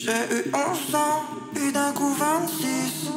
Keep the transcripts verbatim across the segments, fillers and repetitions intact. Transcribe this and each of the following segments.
J'ai eu onze ans, puis d'un coup vingt-six.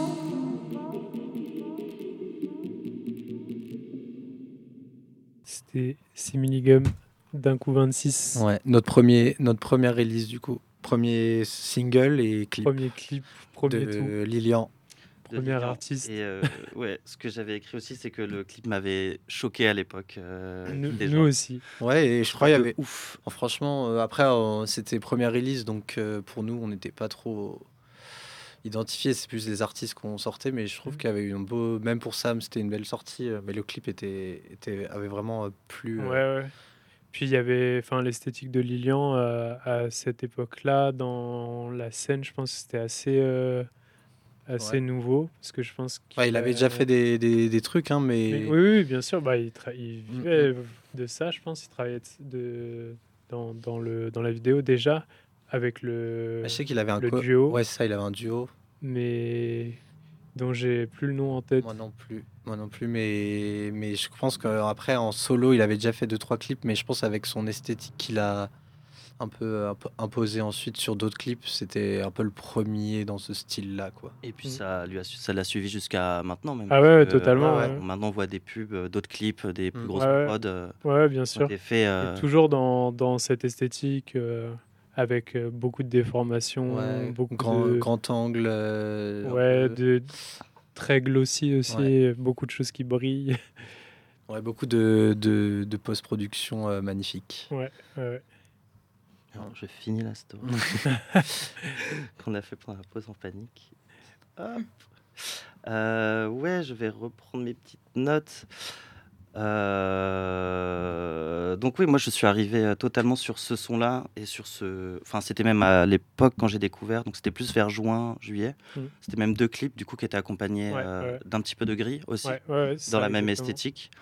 C'était Similligum, d'un coup vingt-six. Ouais, notre, premier, notre première release du coup. Premier single et clip. Premier clip, premier de tout. Lilian. Premier artiste. Et euh, ouais, ce que j'avais écrit aussi, c'est que le clip m'avait choqué à l'époque. Euh, nous, nous aussi. Ouais, et je crois qu'il y avait ouf. Franchement, euh, après, euh, c'était première release, donc euh, pour nous, on n'était pas trop identifiés. C'est plus les artistes qu'on sortait, mais je trouve mmh. qu'il y avait eu un beau. Même pour Sam, c'était une belle sortie, euh, mais le clip était, était avait vraiment euh, plu. Euh... Ouais, ouais. Puis il y avait, enfin, l'esthétique de Lilian euh, à cette époque-là dans la scène. Je pense que c'était assez. Euh... assez ouais. nouveau parce que je pense qu'il ouais, il avait a... déjà fait des, des, des trucs hein, mais... mais oui, oui bien sûr bah, il, tra... il vivait mm-hmm. de ça je pense il travaillait de... dans, dans, le... dans la vidéo déjà avec le, bah, je sais qu'il avait un le co... duo ouais ça il avait un duo mais dont j'ai plus le nom en tête. Moi non plus moi non plus mais, mais je pense qu'après en solo il avait déjà fait deux trois clips mais je pense avec son esthétique qu'il a un peu imposé ensuite sur d'autres clips, c'était un peu le premier dans ce style-là, quoi. Et puis ça lui a ça l'a suivi jusqu'à maintenant même. Ah ouais, ouais totalement. Euh, ouais. Maintenant on voit des pubs, d'autres clips, des plus mmh. grosses ouais, prods. Euh, ouais, bien sûr. Fait, euh... Et toujours dans, dans cette esthétique euh, avec euh, beaucoup de déformations, ouais, beaucoup grand, de grand angle. Euh, ouais, peu... de très glossy aussi, ouais. Beaucoup de choses qui brillent. Ouais, beaucoup de, de, de post-production euh, magnifique. Ouais, ouais. Alors, je finis la story qu'on a fait pendant la pause en panique. Hop. Euh, ouais, je vais reprendre mes petites notes. Euh... Donc oui, moi je suis arrivé totalement sur ce son-là et sur ce. Enfin, c'était même à l'époque quand j'ai découvert. Donc c'était plus vers juin, juillet. Mmh. C'était même deux clips du coup qui étaient accompagnés ouais, euh, ouais. d'un petit peu de gris aussi, ouais, ouais, dans la même exactement. esthétique.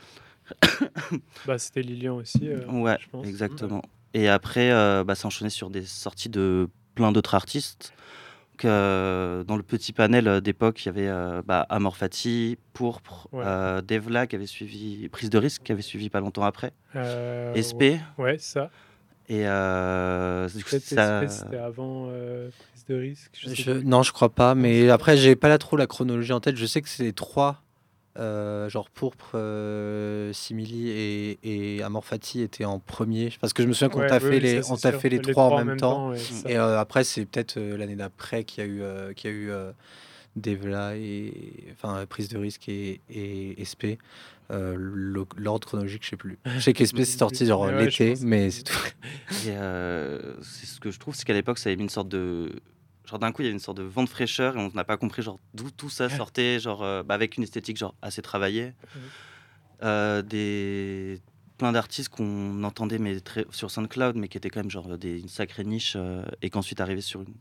Bah, c'était Lilian aussi. Euh, ouais, je pense. exactement. Et après, euh, bah, ça enchaînait sur des sorties de plein d'autres artistes. Donc, euh, dans le petit panel d'époque, il y avait euh, bah, Amor Fati, Pourpre, ouais. euh, Devla qui avait suivi, Prise de risque qui avait suivi pas longtemps après, euh, S P. Ouais, ouais ça. Et euh, du coup, ça... S P, c'était avant euh, Prise de risque. Je je, non, je crois pas. Mais non, après, j'ai pas là trop la chronologie en tête. Je sais que c'est les trois. Euh, genre Pourpre, euh, Simili et, et Amor Fati étaient en premier parce que je me souviens qu'on ouais, t'a oui, fait les, on t'a fait les, les trois, trois en même temps, temps ouais, et euh, après c'est peut-être euh, l'année d'après qu'il y a eu euh, qu'il y a eu euh, Devla et enfin Prise de risque et, et S P. Euh, l'ordre chronologique je sais plus. Je sais qu'S P c'est sorti genre ouais, l'été mais c'est tout. Et euh, c'est ce que je trouve, c'est qu'à l'époque ça avait mis une sorte de genre d'un coup il y avait une sorte de vent de fraîcheur et on n'a pas compris genre d'où tout ça sortait, genre euh, bah, avec une esthétique genre assez travaillée, mmh. euh, des plein d'artistes qu'on entendait mais très... sur SoundCloud mais qui étaient quand même genre des une sacrée niche euh, et qu'ensuite arrivaient sur une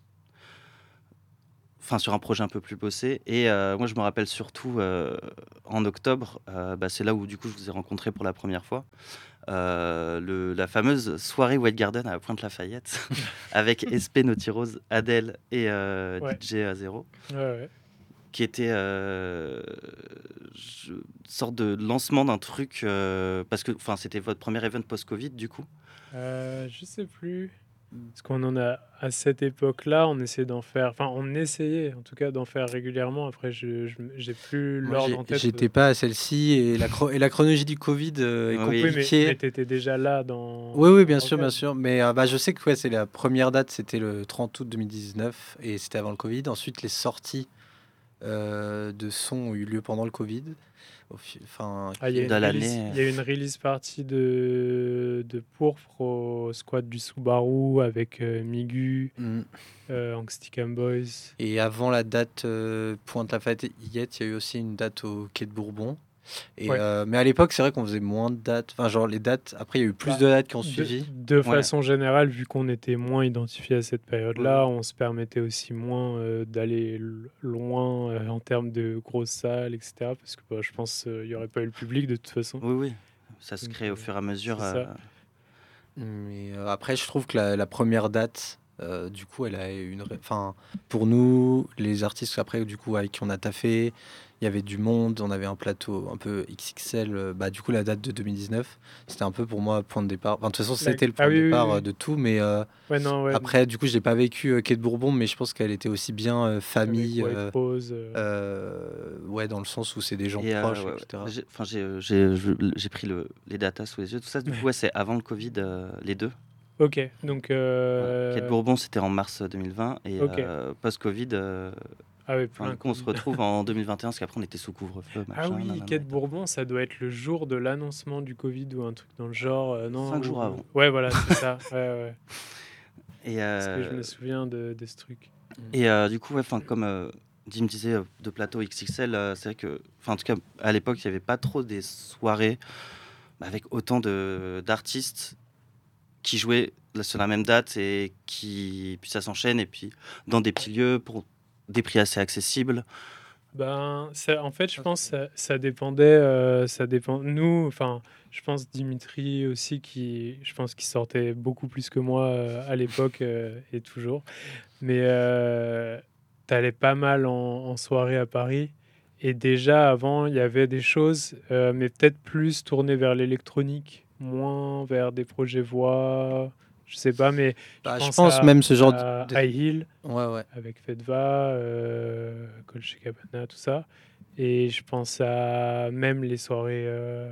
enfin sur un projet un peu plus bossé. Et euh, moi je me rappelle surtout euh, en octobre, euh, bah, c'est là où du coup je vous ai rencontré pour la première fois. Euh, le, la fameuse soirée White Garden à Pointe-Lafayette avec S P, Naughty Rose, Adèle et euh, ouais. D J A zéro ouais, ouais. qui était euh, je, une sorte de lancement d'un truc euh, parce que c'était votre premier event post-Covid du coup euh, je sais plus parce qu'on en a à cette époque-là, on essayait d'en faire, enfin on essayait en tout cas d'en faire régulièrement. Après, je, je j'ai plus l'ordre en tête. J'étais pas à celle-ci et la, et la chronologie du Covid euh, est oui, compliquée. Mais, mais t'étais déjà là dans. Oui, oui, bien sûr, bien sûr. Mais euh, bah, je sais que ouais, c'est la première date, c'était le trente août deux mille dix-neuf et c'était avant le Covid. Ensuite, les sorties euh, de sons ont eu lieu pendant le Covid. Enfin, ah, il y, y a une release party de, de Pourpre au squad du Subaru avec euh, Migu, mm. euh, Angsticam Boys. Et avant la date euh, Pointe-Lafayette, il y a eu aussi une date au Quai de Bourbon. Et ouais. euh, mais à l'époque, c'est vrai qu'on faisait moins de dates. Enfin, genre les dates. Après, il y a eu plus bah, de dates qui ont de, suivi. De ouais. façon générale, vu qu'on était moins identifié à cette période-là, ouais. on se permettait aussi moins euh, d'aller loin euh, en termes de grosses salles, et cetera. Parce que bah, je pense qu'il n'y aurait pas eu le public de toute façon. Oui, oui. Ça se crée Donc, au fur et à mesure. Euh... Mais euh, après, je trouve que la, la première date Euh, du coup, elle a une. ré- Enfin, pour nous, les artistes après, du coup, avec qui on a taffé, il y avait du monde, on avait un plateau un peu X X L. euh, Bah, du coup, la date de deux mille dix-neuf, c'était un peu pour moi point de départ. Enfin, de toute façon, La- c'était le Ah point de oui, oui, départ euh, oui. de tout, mais euh, Ouais, non, ouais. après, du coup, je l'ai pas vécu euh, Quai de Bourbon, mais je pense qu'elle était aussi bien euh, Avec famille, White euh, Rose. euh, euh, ouais, dans le sens où c'est des gens Et euh, proches, ouais, ouais. et cetera. J'ai, enfin, j'ai, euh, j'ai, je- j'ai pris le, les datas sous les yeux. Tout ça, du coup, ouais, c'est avant le Covid, euh, les deux. Ok, donc. Voilà. Quai de euh, Bourbon, c'était en mars deux mille vingt. Et Ok. euh, post-Covid, euh, Ah ouais, enfin, plein du coup, on se Covid. retrouve en deux mille vingt et un, parce qu'après, on était sous couvre-feu, Ah machin, oui, nanana Quai de et tout. Bourbon, ça doit être le jour de l'annoncement du Covid ou un truc dans le genre, euh, non? Cinq jours ou- avant. Ouais, voilà, c'est ça. Ouais, ouais. Et, Parce que je euh, me souviens de, de ce truc. et euh, du coup, ouais, 'fin, comme euh, Dim disait, euh, de plateau X X L, euh, c'est vrai que, enfin, en tout cas, à l'époque, il n'y avait pas trop des soirées bah, avec autant de, d'artistes qui jouaient là, sur la même date et qui, puis ça s'enchaîne, et puis dans des petits lieux pour des prix assez accessibles. Ben, ça, en fait, je pense ça, ça dépendait, euh, ça dépend. Nous, enfin, je pense Dimitri aussi, qui, je pense qu'il sortait beaucoup plus que moi euh, à l'époque euh, et toujours. Mais euh, t'allais pas mal en, en soirée à Paris. Et déjà, avant, il y avait des choses, euh, mais peut-être plus tournées vers l'électronique, moins vers des projets voix. Je sais pas, mais je Bah, je pense pense à, même ce genre de... à de- High Heel Ouais, ouais. avec Fedva, euh, Colche Cabana, tout ça. Et je pense à même les soirées euh,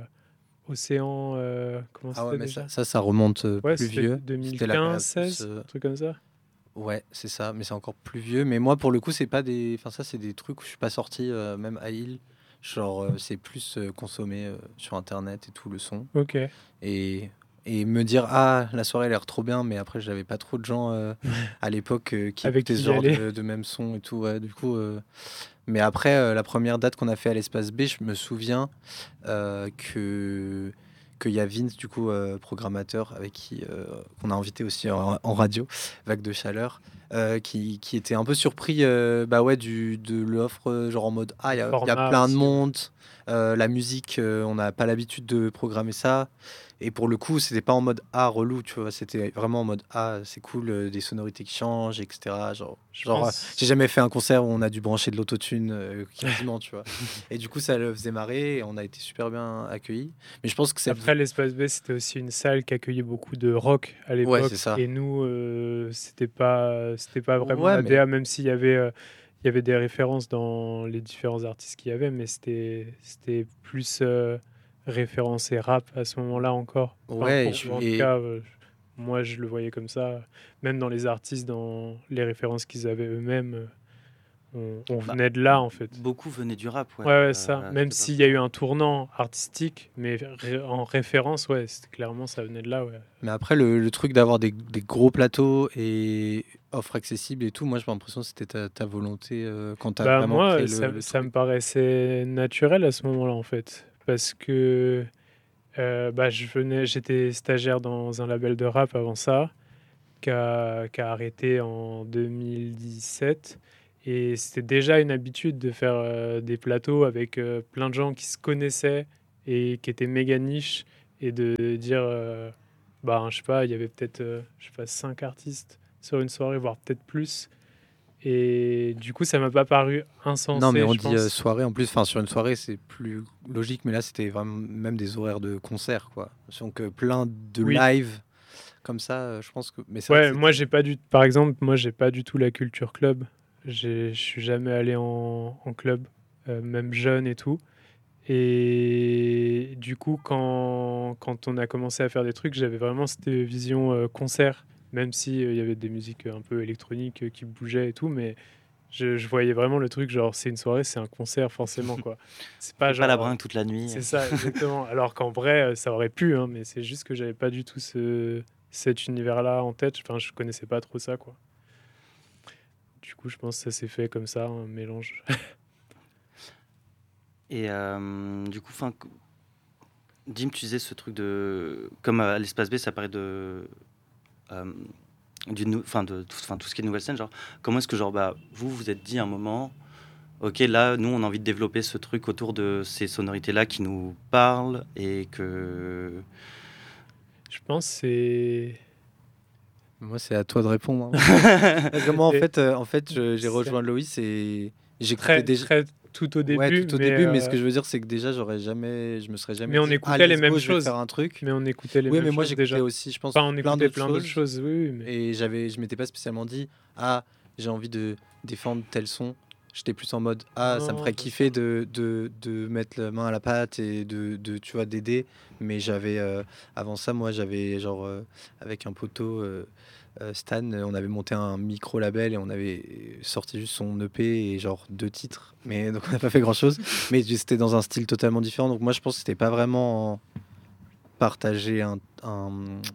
Océan, euh, comment Ah ouais, c'était mais déjà? ça, ça, ça remonte euh, Ouais, plus c'était vieux. C'était la deux mille quinze, période plus. seize, euh, un truc comme ça. Ouais, c'est ça, mais c'est encore plus vieux. Mais moi, pour le coup, c'est pas des. Enfin, ça, c'est des trucs où je suis pas sorti, euh, même à Hill. Genre, euh, c'est plus euh, consommé euh, sur Internet et tout le son. Ok. Et, et me dire, ah, la soirée a l'air trop bien, mais après, j'avais pas trop de gens euh, à l'époque euh, qui Avec écoutaient qui ce y genre aller. de, de même son et tout. Ouais, du coup. euh, Mais après, euh, la première date qu'on a fait à l'espace B, je me souviens euh, que qu'il y a Vince, du coup, euh, programmateur, avec qui euh, qu'on a invité aussi en, en radio, Vague de Chaleur, euh, qui, qui était un peu surpris euh, bah ouais, du, de l'offre, euh, genre en mode ah, il y, a- il y a Format plein de aussi, ouais. monde, euh, la musique, euh, on n'a pas l'habitude de programmer ça. Et pour le coup, c'était pas en mode ah, relou, tu vois, c'était vraiment en mode ah, c'est cool, euh, des sonorités qui changent, et cetera. Genre, Je genre euh, pense. j'ai jamais fait un concert où on a dû brancher de l'autotune euh, quasiment, tu vois. Et du coup, ça le faisait marrer et on a été super bien accueillis. Mais je pense que cette. Après, l'Espace B, c'était aussi une salle qui accueillait beaucoup de rock à Ouais, c'est l'époque. ça. Et nous, euh, c'était pas, c'était pas vraiment Ouais, la mais D A, même s'il y avait, euh, il y avait des références dans les différents artistes qu'il y avait, mais c'était, c'était plus euh, référencé rap à ce moment-là encore. Enfin, ouais, et, pour, je- ou en tout et- cas, euh, moi, je le voyais comme ça. Même dans les artistes, dans les références qu'ils avaient eux-mêmes, euh, on, on Bah, venait de là, en fait. beaucoup venaient du rap, ouais, Ouais, ouais, ça. euh, à Même cette s'il y a eu époque-là. un tournant artistique, mais ré- en référence, ouais, c'était clairement, ça venait de là, ouais. mais après, le, le truc d'avoir des, des gros plateaux et offres accessibles et tout, moi, j'ai l'impression que c'était ta, ta volonté euh, quand tu as Bah vraiment moi, créé le, ça, le ça truc. me paraissait naturel à ce moment-là, en fait. Parce que euh, bah, je venais, j'étais stagiaire dans un label de rap avant ça, qui a, qui a arrêté en deux mille dix-sept. Et c'était déjà une habitude de faire euh, des plateaux avec euh, plein de gens qui se connaissaient et qui étaient méga niches. Et de dire, euh, bah, je sais pas, il y avait peut-être, euh, je sais pas, cinq artistes sur une soirée, voire peut-être plus. Et du coup, ça m'a pas paru Non, mais insensé, on je dit euh, pense. soirée en plus. Enfin, sur une soirée, c'est plus logique, mais là, c'était vraiment même des horaires de concert, quoi. Donc, euh, plein de Oui, live comme ça, euh, je pense que. Mais c'est vrai que ouais, moi c'était. j'ai pas du, par exemple, moi j'ai pas du tout la culture club. J'ai- Je suis jamais allé en, en club, euh, même jeune et tout. Et du coup, quand, quand on a commencé à faire des trucs, j'avais vraiment cette vision euh, concert, même si euh, il y avait des musiques un peu électroniques euh, qui bougeaient et tout, mais je, je voyais vraiment le truc genre c'est une soirée, c'est un concert forcément quoi. C'est pas Fais pas la genre euh, bringue toute la nuit. c'est ça exactement. Alors qu'en vrai, euh, ça aurait pu, hein, mais c'est juste que j'avais pas du tout ce, cet univers-là en tête. Enfin, je connaissais pas trop ça quoi. Du coup, je pense que ça s'est fait comme ça, un mélange. Et euh, du coup, fin, Dim, tu disais ce truc de. Comme à l'espace B, ça paraît de. euh, d'une nou- enfin, de tout, enfin, tout ce qui est nouvelle scène, genre, comment est-ce que, genre, bah, vous, vous êtes dit à un moment, ok, là, nous, on a envie de développer ce truc autour de ces sonorités-là qui nous parlent et que. Je pense que c'est Moi, c'est à toi de répondre. Hein. Parce que moi, en Et fait, euh, en fait je- j'ai c'est rejoint Loïs et j'écoutais très, déjà. très tout au Ouais, début, tout au mais, début, mais ce que euh, je veux dire, c'est que déjà, j'aurais jamais, je me serais jamais mais on dit, ah, écoutait les let's mêmes go, je vais faire choses. un truc. Mais on écoutait les Oui, mêmes mais moi, choses j'écoutais déjà. aussi, je pense, Enfin, on plein écoutait d'autres plein d'autres choses. choses, oui, oui, mais Et j'avais, je m'étais pas spécialement dit, ah, j'ai envie de défendre tel son. J'étais plus en mode, ah, ça me non, ferait bien kiffer sûr. de, de, de mettre la main à la pâte et de, de tu vois, d'aider. Mais j'avais, euh, avant ça, moi, j'avais, genre, euh, avec un poteau, euh, euh, Stan, euh, on avait monté un micro-label et on avait sorti juste son E P et genre deux titres. Mais donc, on n'a pas fait grand-chose. Mais c'était dans un style totalement différent. Donc, moi, je pense que c'était pas vraiment partager un, un,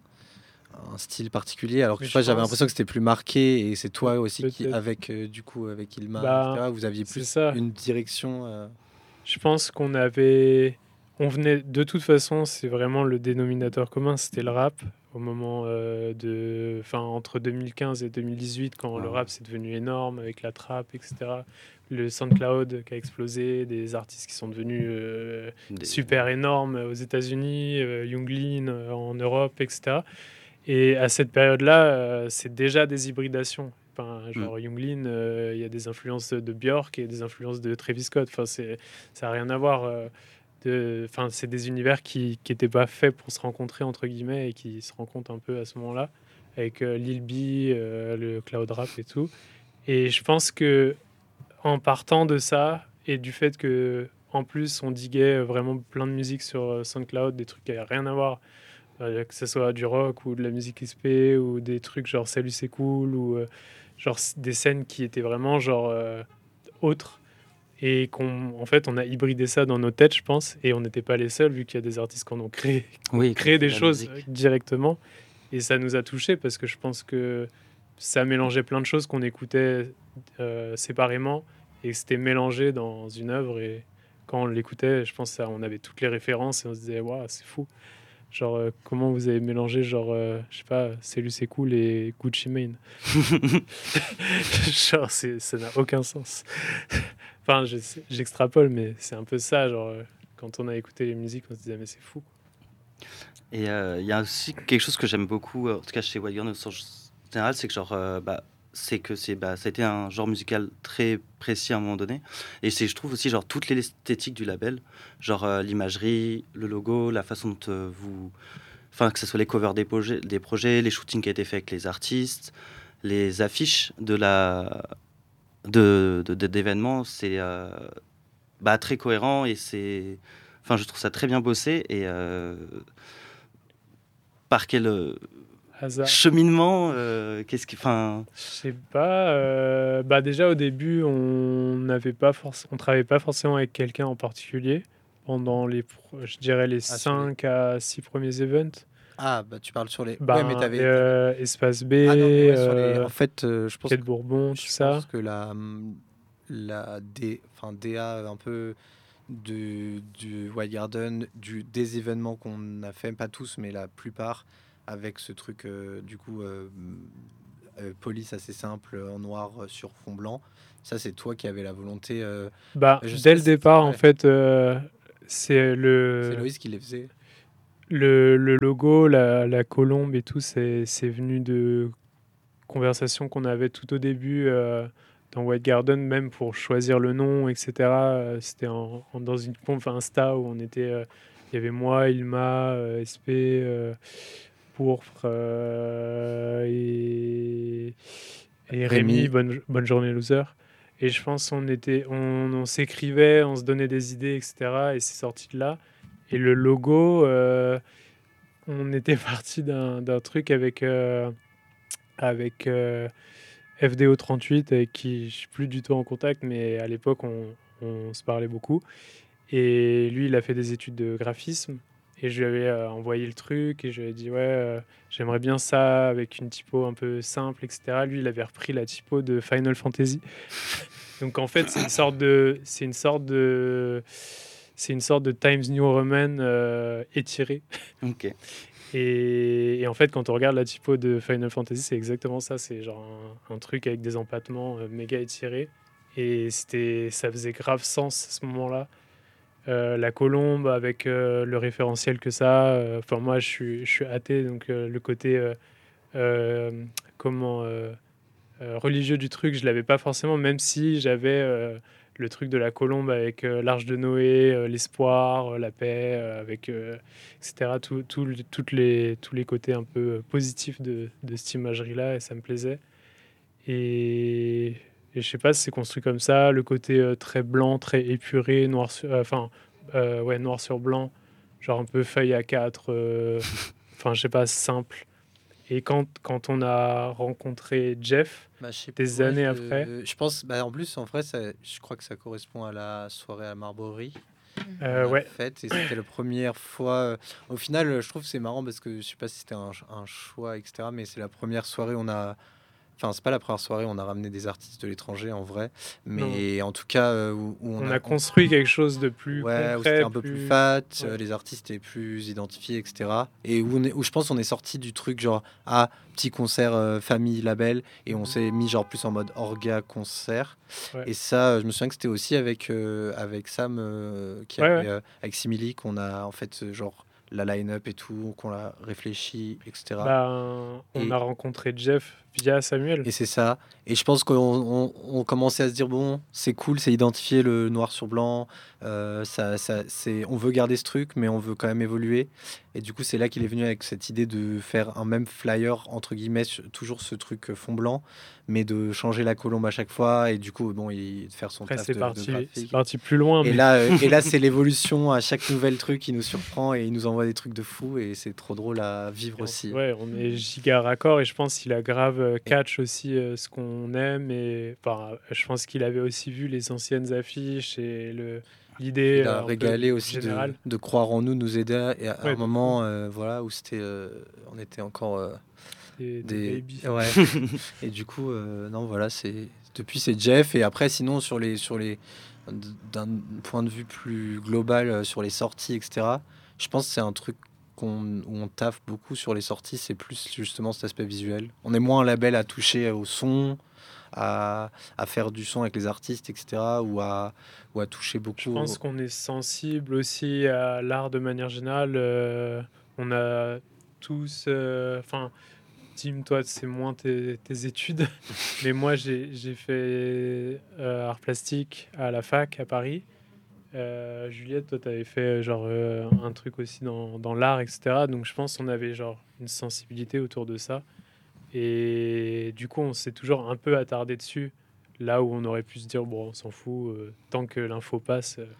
un style particulier, alors que Mais je sais je pas, j'avais pense, l'impression que c'était plus marqué et c'est peut- toi aussi qui, peut-être. avec euh, du coup, avec Ilma, Bah, et cetera, vous aviez c'est plus ça. une direction. euh, Je pense qu'on avait. On venait. De toute façon, c'est vraiment le dénominateur commun, c'était le rap. Au moment euh, de. Enfin, entre deux mille quinze et deux mille dix-huit, quand le rap c'est devenu énorme avec la trap, et cetera. Le SoundCloud qui a explosé, des artistes qui sont devenus euh, Des- super énormes aux États-Unis, euh, Young Lean euh, en Europe, et cetera. Et à cette période-là, euh, c'est déjà des hybridations. Enfin, Mm. genre Young Lean, euh, il y a des influences de Björk et des influences de Travis Scott. Enfin, c'est, ça n'a rien à voir. euh, de, enfin, c'est des univers qui n'étaient pas faits pour se rencontrer, entre guillemets, et qui se rencontrent un peu à ce moment-là, avec euh, Lil B, euh, le cloud rap et tout. Et je pense que en partant de ça, et du fait que en plus on diguait vraiment plein de musique sur euh, SoundCloud, des trucs qui n'avaient rien à voir, euh, que ce soit du rock ou de la musique S P ou des trucs genre Salut c'est cool ou euh, genre s- des scènes qui étaient vraiment genre euh, autres et qu'on en fait on a hybridé ça dans nos têtes je pense et on n'était pas les seuls vu qu'il y a des artistes qui en ont créé, qui ont Oui, créé comme des la choses euh, musique. directement et ça nous a touchés parce que je pense que ça mélangeait plein de choses qu'on écoutait euh, séparément et que c'était mélangé dans une œuvre et quand on l'écoutait je pense qu'on avait toutes les références et on se disait waouh c'est fou. Genre, euh, comment vous avez mélangé, genre, euh, je sais pas, C'est lui, c'est cool et Gucci Mane. Genre, c'est, ça n'a aucun sens. Enfin, je sais- j'extrapole, mais c'est un peu ça. Genre, euh, quand on a écouté les musiques, on se disait, mais c'est fou. Et euh, il y a aussi quelque chose que j'aime beaucoup, euh, en tout cas chez Wild Gun au sens général, c'est que genre, euh, bah, c'est que c'est, bah, ça a été un genre musical très précis à un moment donné. Et c'est, je trouve aussi, genre, toute l'esthétique du label, genre euh, l'imagerie, le logo, la façon dont euh, vous. Enfin, que ce soit les covers des projets, des projets, les shootings qui ont été faits avec les artistes, les affiches de la. De, de- de- d'événements, c'est euh, bah, très cohérent et c'est. Enfin, je trouve ça très bien bossé et euh, par quel euh, Hasard. cheminement, euh, qu'est-ce qui, enfin, Je sais pas. euh, bah, déjà, au début, on n'avait pas forc- on travaillait pas forcément avec quelqu'un en particulier pendant les, pro- je dirais, les Ah, sur les. cinq à six premiers events. Ah, bah tu parles sur les. Ouais, mais Ben, t'avais, t'avais. euh, Espace B, Ah non, mais ouais, sur les. euh, En fait, euh, je pense Quai de que Bourbon, tout je pense ça. que la hum, la D, enfin D A un peu de du Wild Garden, du des événements qu'on a fait, pas tous, mais la plupart, avec ce truc euh, du coup euh, euh, police assez simple en noir euh, sur fond blanc. Ça, c'est toi qui avais la volonté. euh, Bah, Je sais dès pas le si départ, en ouais, fait, euh, c'est c'est le, Loïs qui les faisait. le, le logo, la, la colombe et tout, c'est c'est venu de conversations qu'on avait tout au début euh, dans White Garden, même pour choisir le nom, et cetera. Euh, C'était en, en- dans une conf Insta où on était, euh, il y avait moi, Ilma, euh, S P, euh, Pourpre euh, et, et Rémi, Rémi. bonne, bonne journée loser. Et je pense on était, on, on s'écrivait, on se donnait des idées, et cetera. Et c'est sorti de là. Et le logo, euh, on était parti d'un d'un truc avec, euh, avec euh, F D O trente-huit, avec qui je suis plus du tout en contact, mais à l'époque, on, on se parlait beaucoup. Et lui, il a fait des études de graphisme. Et je lui avais euh, envoyé le truc et je lui ai dit, ouais, euh, j'aimerais bien ça avec une typo un peu simple, et cetera. Lui, il avait repris la typo de Final Fantasy. Donc en fait, c'est une sorte de, c'est une sorte de, c'est une sorte de Times New Roman euh, étiré. ok. Et, et en fait, quand on regarde la typo de Final Fantasy, c'est exactement ça. C'est genre un, un truc avec des empattements euh, méga étirés. Et c'était, ça faisait grave sens à ce moment-là. Euh, la colombe avec euh, le référentiel que ça. euh, Enfin, moi, je suis, je suis athée, donc euh, le côté euh, euh, comment euh, euh, religieux du truc, je l'avais pas forcément, même si j'avais euh, le truc de la colombe avec euh, l'arche de Noé, euh, l'espoir, euh, la paix, euh, avec euh, et cetera. Tout, tout le- toutes les, tous les côtés un peu euh, positifs de, de cette imagerie-là, et ça me plaisait. Et, et je sais pas si c'est construit comme ça, le côté euh, très blanc, très épuré, noir sur, euh, enfin, euh, ouais, noir sur blanc, genre un peu feuille A quatre, euh, enfin, je sais pas, simple. Et quand, quand on a rencontré Jeff, Bah, je sais des ouais, années après, je, je pense, bah, en plus, en vrai, ça, je crois que ça correspond à la soirée à Marbury qu'on euh, a ouais, faite et c'était la première fois. euh, Au final, euh, je trouve que c'est marrant parce que je sais pas si c'était un, un choix, et cetera. Mais c'est la première soirée où on a. Enfin, c'est pas la première soirée, on a ramené des artistes de l'étranger en vrai, non, mais en tout cas euh, où, où on on a, a on- construit quelque chose de plus ouais, où c'était concret, un peu plus plus... fat, Ouais. euh, les artistes étaient plus identifiés, et cetera. Et où, on est- où je pense on est sorti du truc genre ah petit concert euh, famille label et on s'est mis genre plus en mode orga concert. Ouais. Et ça, euh, je me souviens que c'était aussi avec euh, avec Sam euh, qui Ouais, avait ouais. euh, avec Simili qu'on a en fait euh, genre la line-up et tout, qu'on a réfléchi, et cetera. Ben, on Et a rencontré Jeff via Samuel. et c'est ça. Et je pense qu'on on, on commençait à se dire, bon, c'est cool, c'est identifier le noir sur blanc. euh, ça, ça, c'est, on veut garder ce truc, mais on veut quand même évoluer. Et du coup, c'est là qu'il est venu avec cette idée de faire un même flyer, entre guillemets, sur- toujours ce truc euh, fond blanc, mais de changer la colombe à chaque fois. Et du coup, bon, il de faire son Après, taf c'est de, de parti, c'est graphique. parti plus loin, Et mais là, euh, et là, c'est l'évolution. À chaque nouvel truc, il nous surprend et il nous envoie des trucs de fou. Et c'est trop drôle à vivre on, aussi. ouais, on est giga raccord et je pense qu'il a grave euh, Et- catch aussi euh, ce qu'on aime. Et enfin, je pense qu'il avait aussi vu les anciennes affiches et le, l'idée Il a euh, un peu régalé aussi de, générale. de croire en nous, nous aider à, et à un Ouais, de fou. moment euh, voilà, où c'était, euh, on était encore euh, Des, des des... babies. Ouais. Et du coup, euh, non, voilà, c'est... Depuis, c'est Jeff. Et après, sinon, sur les, sur les... d'un point de vue plus global, euh, sur les sorties, et cetera, je pense que c'est un truc qu'on, où on taffe beaucoup sur les sorties, c'est plus justement cet aspect visuel. On est moins un label à toucher au son, à, à faire du son avec les artistes, et cetera, ou à, ou à toucher Je beaucoup. pense qu'on est sensible aussi à l'art de manière générale. euh, on a tous, euh, enfin, Tim, toi, c'est moins tes, tes études, mais moi, j'ai j'ai fait euh, art plastique à la fac à Paris. Euh, Juliette, toi, tu avais fait genre euh, un truc aussi dans, dans l'art, et cetera. Donc, je pense qu'on avait genre une sensibilité autour de ça. Et du coup, on s'est toujours un peu attardé dessus, là où on aurait pu se dire, bon, on s'en fout, euh, tant que l'info passe. euh,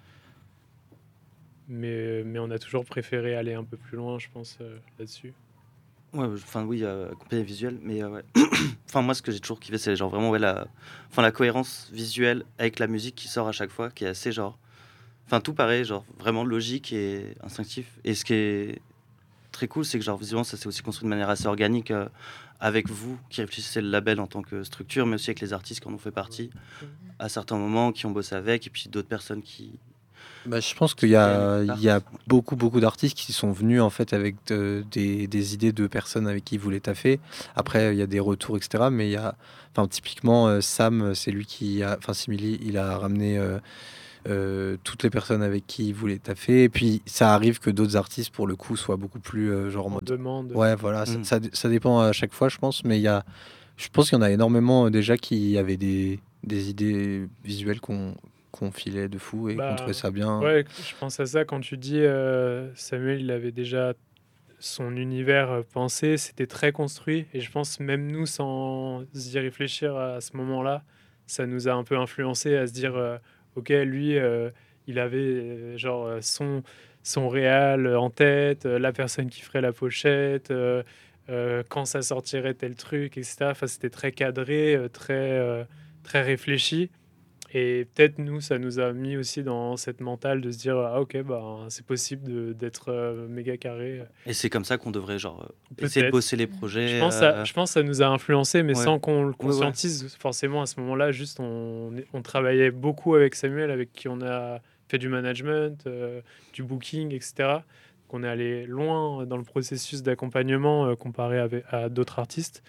mais, mais on a toujours préféré aller un peu plus loin, je pense, euh, là-dessus. Ouais, je- enfin oui, euh, accompagné visuel, mais euh, ouais. Enfin moi, ce que j'ai toujours kiffé, c'est genre vraiment ouais, la, enfin la cohérence visuelle avec la musique qui sort à chaque fois, qui est assez genre, enfin tout paraît genre vraiment logique et instinctif. Et ce qui est très cool, c'est que genre visuellement, ça s'est aussi construit de manière assez organique euh, avec vous qui réfléchissez le label en tant que structure, mais aussi avec les artistes qui en ont fait partie à certains moments, qui ont bossé avec, et puis d'autres personnes qui. Bah, je pense qu'il qui y viennent a, et qui il y a partent. beaucoup, beaucoup d'artistes qui sont venus en fait avec de- des, des idées de personnes avec qui ils voulaient taffer. Après, il y a des retours, et cetera. Mais il y a, enfin, typiquement, euh, Sam, c'est lui qui a, enfin, Simili, il a ramené euh, euh, toutes les personnes avec qui il voulait taffer. Et puis, ça arrive que d'autres artistes, pour le coup, soient beaucoup plus euh, genre en En mode. demande. Ouais, voilà, ça, Mm. ça, ça dépend à chaque fois, je pense. Mais il y a, je pense qu'il y en a énormément euh, déjà qui avaient des, des idées visuelles qu'on qu'on filait de fou et qu'on trouvait Bah, ça bien. ouais, je pense à ça quand tu dis euh, Samuel, il avait déjà son univers euh, pensé, c'était très construit. Et je pense même nous, sans y réfléchir à ce moment-là, ça nous a un peu influencé à se dire, euh, ok, lui, euh, il avait euh, genre euh, son, son réal en tête, euh, la personne qui ferait la pochette, euh, euh, quand ça sortirait tel truc, et cetera. Enfin, c'était très cadré, euh, très, euh, très réfléchi. Et peut-être nous, ça nous a mis aussi dans cette mentale de se dire, ah ok, bah, c'est possible de- d'être euh, méga carré. Et c'est comme ça qu'on devrait genre euh, essayer de Peut-être. bosser les Mm. projets. Je pense, ça, euh, je pense que ça nous a influencé, mais Ouais. sans qu'on le Ouais, ouais. conscientise forcément à ce moment-là. Juste, on, on travaillait beaucoup avec Samuel, avec qui on a fait du management, euh, du booking, et cetera. Donc, on est allé loin dans le processus d'accompagnement euh, comparé avec, à d'autres artistes.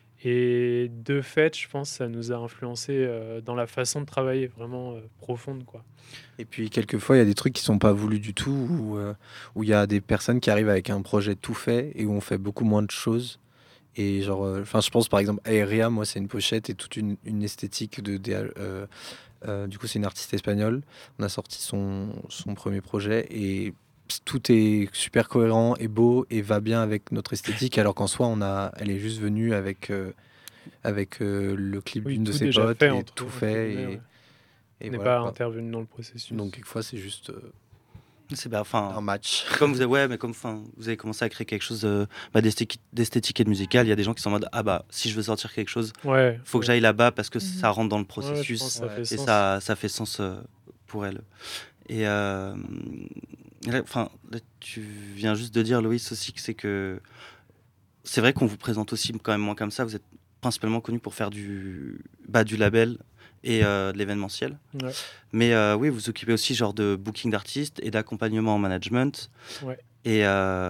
Et de fait, je pense que ça nous a influencé euh, dans la façon de travailler vraiment euh, profonde, quoi. Et puis quelquefois, il y a des trucs qui sont pas voulus du tout, où euh, où il y a des personnes qui arrivent avec un projet tout fait et où on fait beaucoup moins de choses. Et genre, enfin, je pense par exemple Aérea, moi, c'est une pochette et toute une, une esthétique de. de euh, euh, du coup, c'est une artiste espagnole. On a sorti son, son premier projet et tout est super cohérent et beau et va bien avec notre esthétique, alors qu'en soi, on a, elle est juste venue avec, euh, avec euh, le clip Oui, d'une de tout ses déjà potes fait, et entre, tout entre fait. guillemets, Et, ouais. et On n'est voilà, pas quoi. intervenu dans le processus. Donc, quelquefois, c'est juste euh, C'est bah, enfin, un match. comme vous avez, ouais, mais comme enfin, vous avez commencé à créer quelque chose euh, bah, d'esthétique, d'esthétique et de musical, il y a des gens qui sont en mode ah bah si je veux sortir quelque chose, Ouais, faut que ouais. j'aille là-bas parce que Mhm. ça rentre dans le Ouais, je pense processus que ça Ouais. fait et sens. ça, ça fait sens euh, pour elle. Et euh, là, enfin, là, tu viens juste de dire, Loïs, aussi que c'est que c'est vrai qu'on vous présente aussi quand même moins comme ça. Vous êtes principalement connu pour faire du, bah, du label et euh, de l'événementiel. Ouais. Mais euh, oui, vous vous occupez aussi genre de booking d'artistes et d'accompagnement en management. Ouais. Et euh,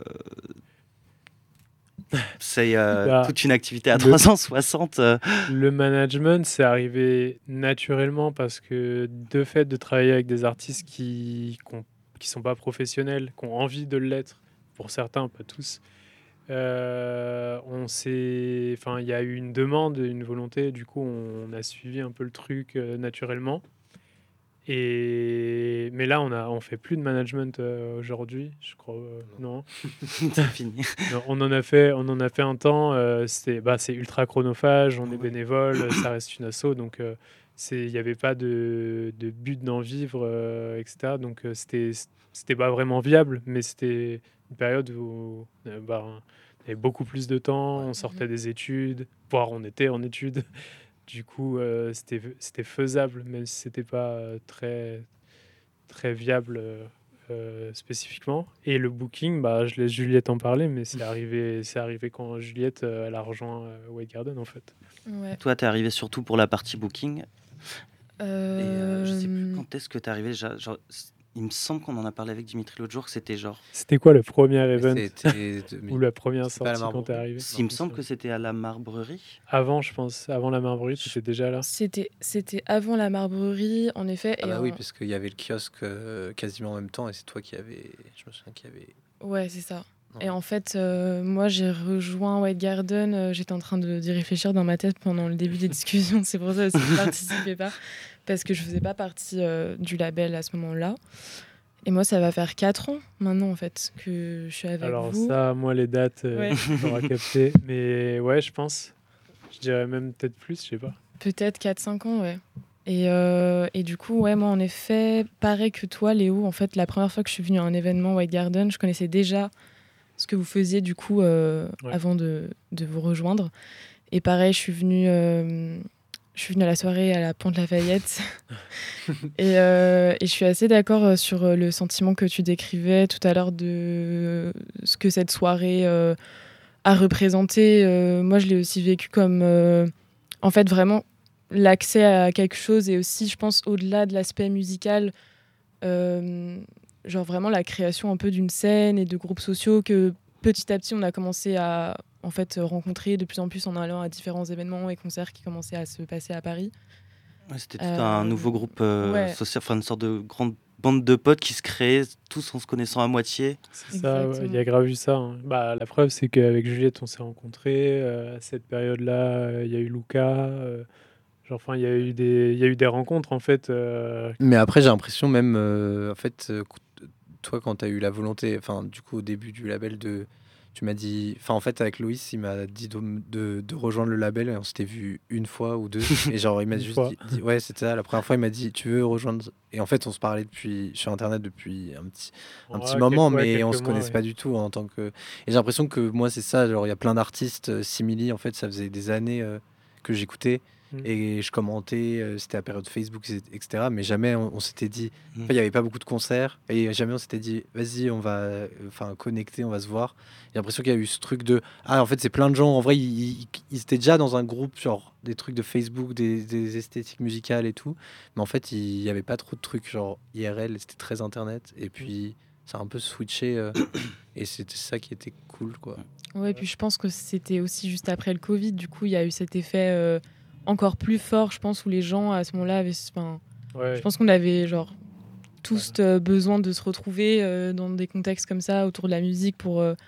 c'est euh, Bah, toute une activité à le- trois cent soixante. euh, Le management, c'est arrivé naturellement parce que de fait de travailler avec des artistes qui ne qui sont pas professionnels, qui ont envie de l'être, pour certains, pas tous, euh, on s'est, enfin, il y a eu une demande, une volonté, du coup, on a suivi un peu le truc euh, naturellement. Et mais là, on a, on fait plus de management euh, aujourd'hui, je crois, euh, non. c'est fini. Non, on en a fait, on en a fait un temps. euh, c'était, bah, c'est ultra chronophage. On est Ouais. bénévole, ça reste une asso, donc euh, c'est, il n'y avait pas de, de but d'en vivre, euh, et cetera. Donc euh, c'était, c'était pas vraiment viable, mais c'était une période où euh, bah, on avait beaucoup plus de temps. Ouais. On sortait des études, voire on était en études. Du coup, euh, c'était, c'était faisable, même si c'était pas euh, très, très viable. euh, euh, spécifiquement. Et le booking, bah, je laisse Juliette en parler, mais c'est arrivé, c'est arrivé quand Juliette euh, elle a rejoint euh, White Garden en fait. Ouais. Toi, t'es arrivé surtout pour la partie booking. Et euh, je sais plus Euh, quand est-ce que t'es arrivé. Genre, genre, c- il me semble qu'on en a parlé avec Dimitri l'autre jour, que c'était genre. C'était quoi le premier event C'était deux mille. ou la première c'était pas à la sortie quand t'es Marbrerie. arrivé? Il me semble que c'était à la Marbrerie. Avant, je pense, avant la Marbrerie, tu étais déjà là. C'était, c'était avant la Marbrerie, en effet. Ah et bah en- oui, parce qu'il y avait le kiosque euh, quasiment en même temps et c'est toi qui avais. Je me souviens qu'il y avait. Ouais, c'est ça. Non. Et en fait, euh, moi, j'ai rejoint White Garden. euh, J'étais en train de, d'y réfléchir dans ma tête pendant le début des discussions. C'est pour ça aussi que je ne participais pas. Parce que je ne faisais pas partie euh, du label à ce moment-là. Et moi, ça va faire quatre ans maintenant, en fait, que je suis avec Alors vous. ça, moi les dates, euh, Ouais. t'auras capté. Mais ouais, je pense. Je dirais même peut-être plus, je sais pas. Peut-être quatre cinq ans, ouais. Et, euh, et du coup, ouais, moi, en effet, pareil que toi, Léo, en fait, la première fois que je suis venue à un événement White Garden, je connaissais déjà ce que vous faisiez, du coup, euh, Ouais. avant de, de vous rejoindre. Et pareil, je suis venue, euh, je suis venue à la soirée à la Pente Lafayette. et, euh, et je suis assez d'accord sur le sentiment que tu décrivais tout à l'heure de ce que cette soirée euh, a représenté. Euh, moi, je l'ai aussi vécu comme, euh, en fait, vraiment l'accès à quelque chose et aussi, je pense, au-delà de l'aspect musical, euh, genre vraiment la création un peu d'une scène et de groupes sociaux que petit à petit, on a commencé à en fait rencontrer de plus en plus en allant à différents événements et concerts qui commençaient à se passer à Paris. Ouais, c'était tout Euh, un nouveau groupe euh, ouais. social, enfin une sorte de grande bande de potes qui se créait tous en se connaissant à moitié. C'est ça, ouais, il Exactement. y a grave eu ça. hein. Bah, la preuve, c'est qu'avec Juliette, on s'est rencontrés. euh, à cette période-là, euh, il y a eu Luca. euh, genre, enfin, il y a eu des, il y a eu des rencontres en fait. euh, Mais après, j'ai l'impression même, euh, en fait, euh, cou- toi, quand tu as eu la volonté, enfin, du coup, au début du label, de, tu m'as dit, enfin, en fait, avec Loïs, il m'a dit de, de, de rejoindre le label et on s'était vu une fois ou deux. Et genre, il m'a Une juste fois. dit, dit- ouais, c'était ça. La première fois, il m'a dit, tu veux rejoindre. Et en fait, on se parlait depuis, sur Internet depuis un petit, un ouais, petit moment, quelques- ouais, mais on quelques se mois, connaissait ouais. pas du tout en tant que. Et j'ai l'impression que moi, c'est ça. Genre, il y a plein d'artistes, euh, Simili, en fait, ça faisait des années euh, que j'écoutais. Mm. Et je commentais, euh, c'était la période Facebook, et cetera. Mais jamais on, on s'était dit. Mm. Enfin, il n'y avait pas beaucoup de concerts. Et jamais on s'était dit, vas-y, on va euh, enfin, connecter, on va se voir. J'ai l'impression qu'il y a eu ce truc de. Ah, en fait, c'est plein de gens. En vrai, ils, ils- ils étaient déjà dans un groupe, genre des trucs de Facebook, des, des esthétiques musicales et tout. Mais en fait, il n'y avait pas trop de trucs, genre I R L. C'était très Internet. Et puis, ça a un peu switché. euh, et c'était ça qui était cool, quoi. Ouais, et puis je pense que c'était aussi juste après le Covid. Du coup, il y a eu cet effet euh, encore plus fort, je pense, où les gens, à ce moment-là, avaient... Enfin, Ouais. je pense qu'on avait, genre, tous euh, besoin de se retrouver euh, dans des contextes comme ça, autour de la musique, pour, euh,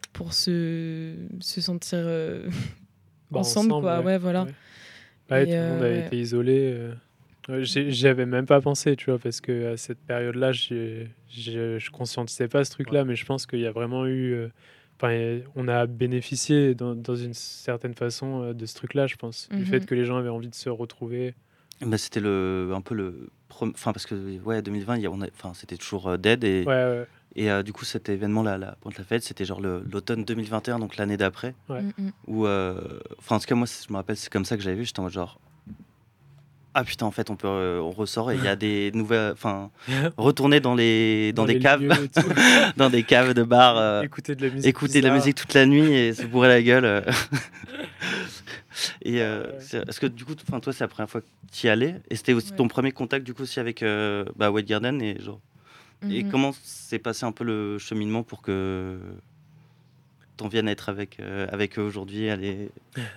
pour se, se sentir euh, Bah, ensemble, quoi. ouais. Ouais, voilà. Ouais, Ouais, Et, tout le monde a euh, été isolé. euh. Ouais, j'ai- J'y avais même pas pensé, tu vois, parce que à cette période-là, j'ai- j'ai- je conscientisais pas ce truc-là, mais je pense qu'il y a vraiment eu. euh, Enfin, euh, on a bénéficié dans, dans une certaine façon euh, de ce truc-là, je pense, du fait mhm. que les gens avaient envie de se retrouver. Bah, c'était le, un peu le. prom- Enfin, parce que ouais, deux mille vingt, il y a- on a- enfin, c'était toujours euh, dead. Et, Ouais, ouais, et euh, du coup, cet événement-là, la Pointe la Fête, c'était genre le- l'automne deux mille vingt et un, donc l'année d'après. ouais. Mm, mm. Où, euh, enfin, en tout cas, moi, c'est- je me rappelle, c'est comme ça que j'avais vu. J'étais en mode genre. Ah putain, en fait, on peut, euh, on ressort et il y a des nouvelles. Enfin, retourner dans les, dans, Dans des les caves, lieux et tout. dans des caves de bars, euh, Écouter de la musique. écouter de la bizarre. musique toute la nuit et se bourrer la gueule. euh. Et euh, Ah ouais. c'est- est-ce que du coup, enfin, toi, c'est la première fois que tu y allais et c'était aussi Ouais. ton premier contact du coup aussi avec euh, bah, White Garden et genre. Et Mhm. comment s'est passé un peu le cheminement pour que t'en viennes à être avec euh, avec eux aujourd'hui, aller.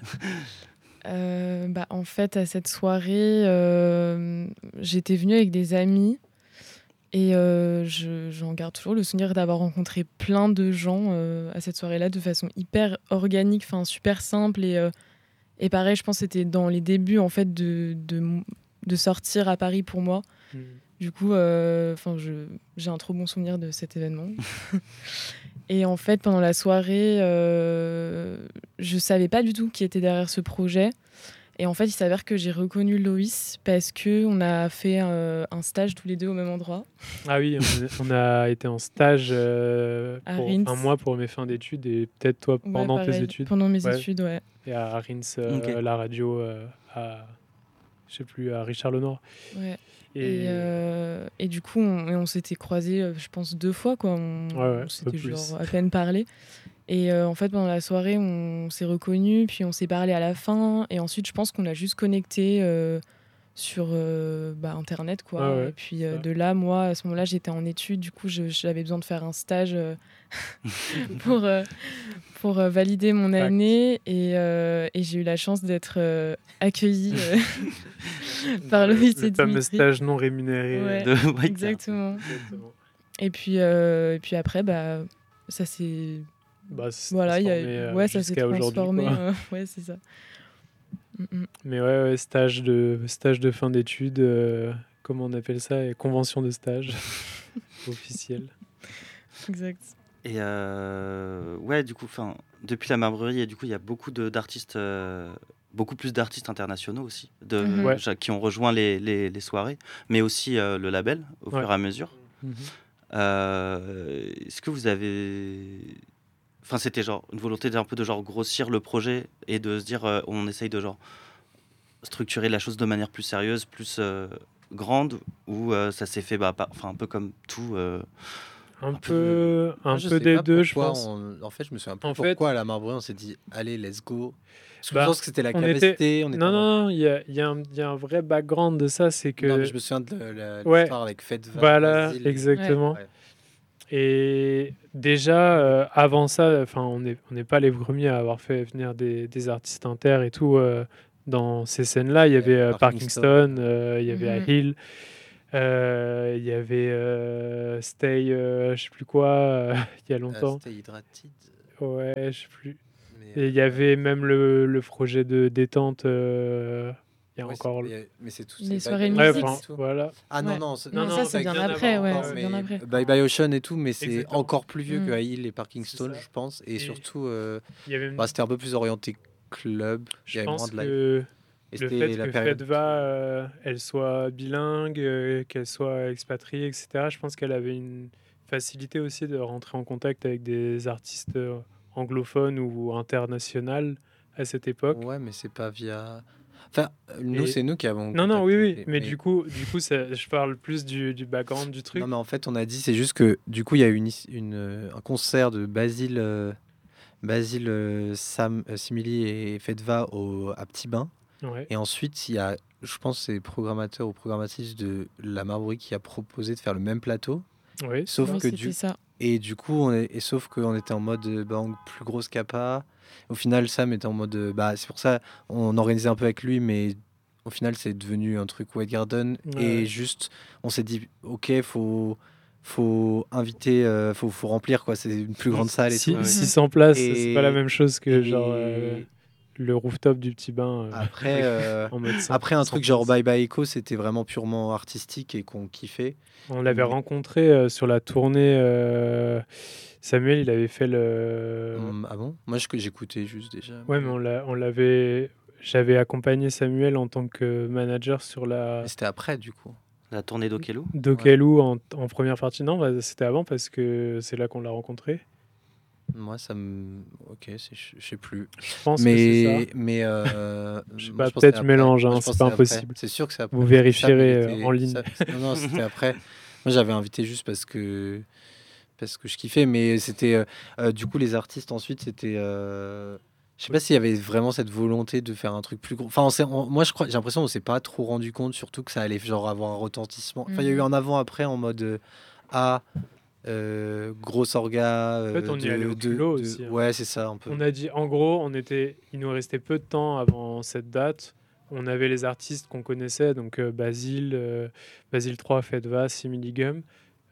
Euh, bah, en fait, à cette soirée, euh, j'étais venue avec des amis et euh, je- j'en garde toujours le souvenir d'avoir rencontré plein de gens euh, à cette soirée-là de façon hyper organique, enfin super simple et, euh, et pareil, je pense que c'était dans les débuts en fait de, de, de sortir à Paris pour moi. Hmm. Du coup, euh, 'fin, je- j'ai un trop bon souvenir de cet événement. Et en fait, pendant la soirée, euh, je savais pas du tout qui était derrière ce projet. Et en fait, il s'avère que j'ai reconnu Loïs parce que on a fait euh, un stage tous les deux au même endroit. Ah oui, on, on a été en stage euh, À pour Reims. un mois pour mes fins d'études et peut-être toi Ouais, pendant tes pareil, études. Pendant mes Ouais. études, ouais. Et à Reims, euh, Ok. la radio euh, à, je sais plus, à Richard Lenoir. ouais. Et, Et, euh, et du coup, on, et on s'était croisés, euh, je pense, deux fois. Quoi. On, Ouais, ouais, on un s'était peu plus. genre à peine parlé. Et euh, en fait, pendant la soirée, on s'est reconnus, puis on s'est parlé à la fin. Et ensuite, je pense qu'on a juste connecté euh, sur euh, bah, Internet. Quoi. Ouais, ouais, et puis euh, ça. de là, moi, à ce moment-là, j'étais en études. Du coup, je- j'avais besoin de faire un stage euh, pour, euh, pour euh, valider mon Fact. année. Et, euh, et j'ai eu la chance d'être euh, accueillie euh, par Loïs et Le fameux Dimitri. stage non rémunéré. Ouais. de White Garden. Exactement. Exactement. Et puis, euh, et puis après, bah, ça s'est. Bah, ça s'est Voilà, il y a... transformé, euh, ouais, ça s'est jusqu'à aujourd'hui, transformé. quoi. euh, ouais, c'est ça. Mm, mm. Mais ouais, ouais, stage de, stage de fin d'études, euh, comment on appelle ça? Et convention de stage officielle. Exact. Et euh, ouais, du coup, enfin, depuis la Marbrerie, et du coup, il y a beaucoup de- d'artistes, euh, beaucoup plus d'artistes internationaux aussi, de, Mhm. Ouais. ja- qui ont rejoint les, les- les soirées, mais aussi euh, le label au Ouais. fur et à mesure. Mhm. Euh, Est-ce que vous avez, enfin, c'était genre une volonté d'un peu de genre grossir le projet et de se dire, euh, on essaye de genre structurer la chose de manière plus sérieuse, plus euh, grande, ou euh, ça s'est fait, bah, pas- enfin, un peu comme tout. euh, Un Un peu peu, un Moi, je peu sais des pas deux, je pourquoi pense. on- En fait, je me souviens En plus fait- pourquoi à la Marbrerie on s'est dit allez, let's go. Parce que Bah, je pense que c'était la on capacité. était- On était Non, en mode- non, non, il y a, il y a un- il y a un vrai background de ça, c'est que... Non, mais je me souviens de la- Ouais. l'histoire avec Fedva. Voilà, Basile et- exactement. Ouais. Et déjà, euh, avant ça, enfin, on n'est on n'est pas les premiers à avoir fait venir des, des artistes inter et tout. euh, dans ces scènes-là, il y Il y avait avait euh, Parkingston. Parkingston, euh, il y avait Mhm. Hill, euh, il y avait euh, Stay, euh, je sais plus quoi, euh, il y a Euh, longtemps. C'était Hydrated. Ouais, je sais plus. mais, Et il y euh, avait même le, le projet de détente. euh, Il y a ouais, encore. c'est- le- mais, mais c'est tout. Les c'est soirées Bye Ouais, Bye musique. Ocean enfin, et tout. voilà. Ah non, Ouais. non. c'est- Non, non, ça, ça c'est bien bien après, avant, ouais. ouais, c'est mais bien après. Bye Bye Ocean et tout, mais c'est Exactement. encore plus vieux Mm. que Hill et Parkingston, C'est ça. je pense. Et, Et- surtout, euh, Il y avait, bah, c'était un peu plus orienté club. Il y je avait moins pense de live. que Et le c'était fait la que période Fedva, euh, elle soit bilingue, euh, qu'elle soit expatriée, et cetera, je pense qu'elle avait une facilité aussi de rentrer en contact avec des artistes euh, anglophones ou internationaux à cette époque. Ouais, mais c'est pas via. Enfin, nous, Et- c'est nous qui avons. Non, non, oui, oui, contacté, mais, du coup, du coup ça- je parle plus du, du background du truc. Non, mais en fait, on a dit, c'est juste que du coup, il y a eu une, is- une, euh, un concert de Basile, euh, Basile euh, Sam, euh, Simili et Fedva au, à Petit Bain. Ouais. Et ensuite, il y a, je pense, c'est le programmateur ou programmatrice de la Marbrerie qui a proposé de faire le même plateau. Oui, Sauf c'est Oui, ça. que c'était du- ça. Et du coup, on est, et sauf qu'on était en mode euh, bah, en plus grosse capa. Au final, Sam était en mode. euh, Bah, c'est pour ça, on organisait un peu avec lui, mais au final, c'est devenu un truc White Garden. Ouais, et ouais. juste, on s'est dit, ok, faut. faut inviter, euh, faut, faut remplir quoi. C'est une plus grande salle et Si- tout. six cents places, Et- c'est pas la même chose que et- genre euh, le rooftop du petit bain. euh, Après, euh, en mode cent- après un cent truc genre places. Bye Bye Echo, c'était vraiment purement artistique et qu'on kiffait. On l'avait Mais- rencontré euh, sur la tournée. euh, Samuel, il avait fait le. Hum, ah bon? Moi, je- j'écoutais juste déjà. Ouais, mais on l'a- on l'avait. J'avais accompagné Samuel en tant que manager sur la Mais c'était après, du coup. La tournée d'Okelou. Dokelou en, en première partie. Non, bah, c'était avant parce que c'est là qu'on l'a rencontré. Moi, ça me. Ok, c'est- je je sais plus. Je pense que c'est Mais, ça. mais euh, Je sais moi, pas, pense que peut-être c'est je après. mélange, Moi, hein, je c'est pense pas que après. impossible. C'est sûr que c'est après. Vous Sam, il vérifierez était- euh, en ligne. ça- Non, non, c'était après. Moi, j'avais invité juste parce que parce que je kiffais, mais c'était euh, euh, du coup les artistes ensuite c'était. euh, Je sais pas s'il y avait vraiment cette volonté de faire un truc plus gros. Enfin, on s'est- on- moi, je crois, j'ai l'impression qu'on s'est pas trop rendu compte, surtout que ça allait genre avoir un retentissement. Enfin, il y a eu Mhm. un avant-après en mode euh, ah. Euh, grosse orga. En fait, on y euh, allait au culot aussi, hein. Ouais, c'est ça, un peu. On a dit, en gros, on était, il nous restait peu de temps avant cette date. On avait les artistes qu'on connaissait, donc euh, Basile, euh, Basile trois, Fedva, Simili Gum,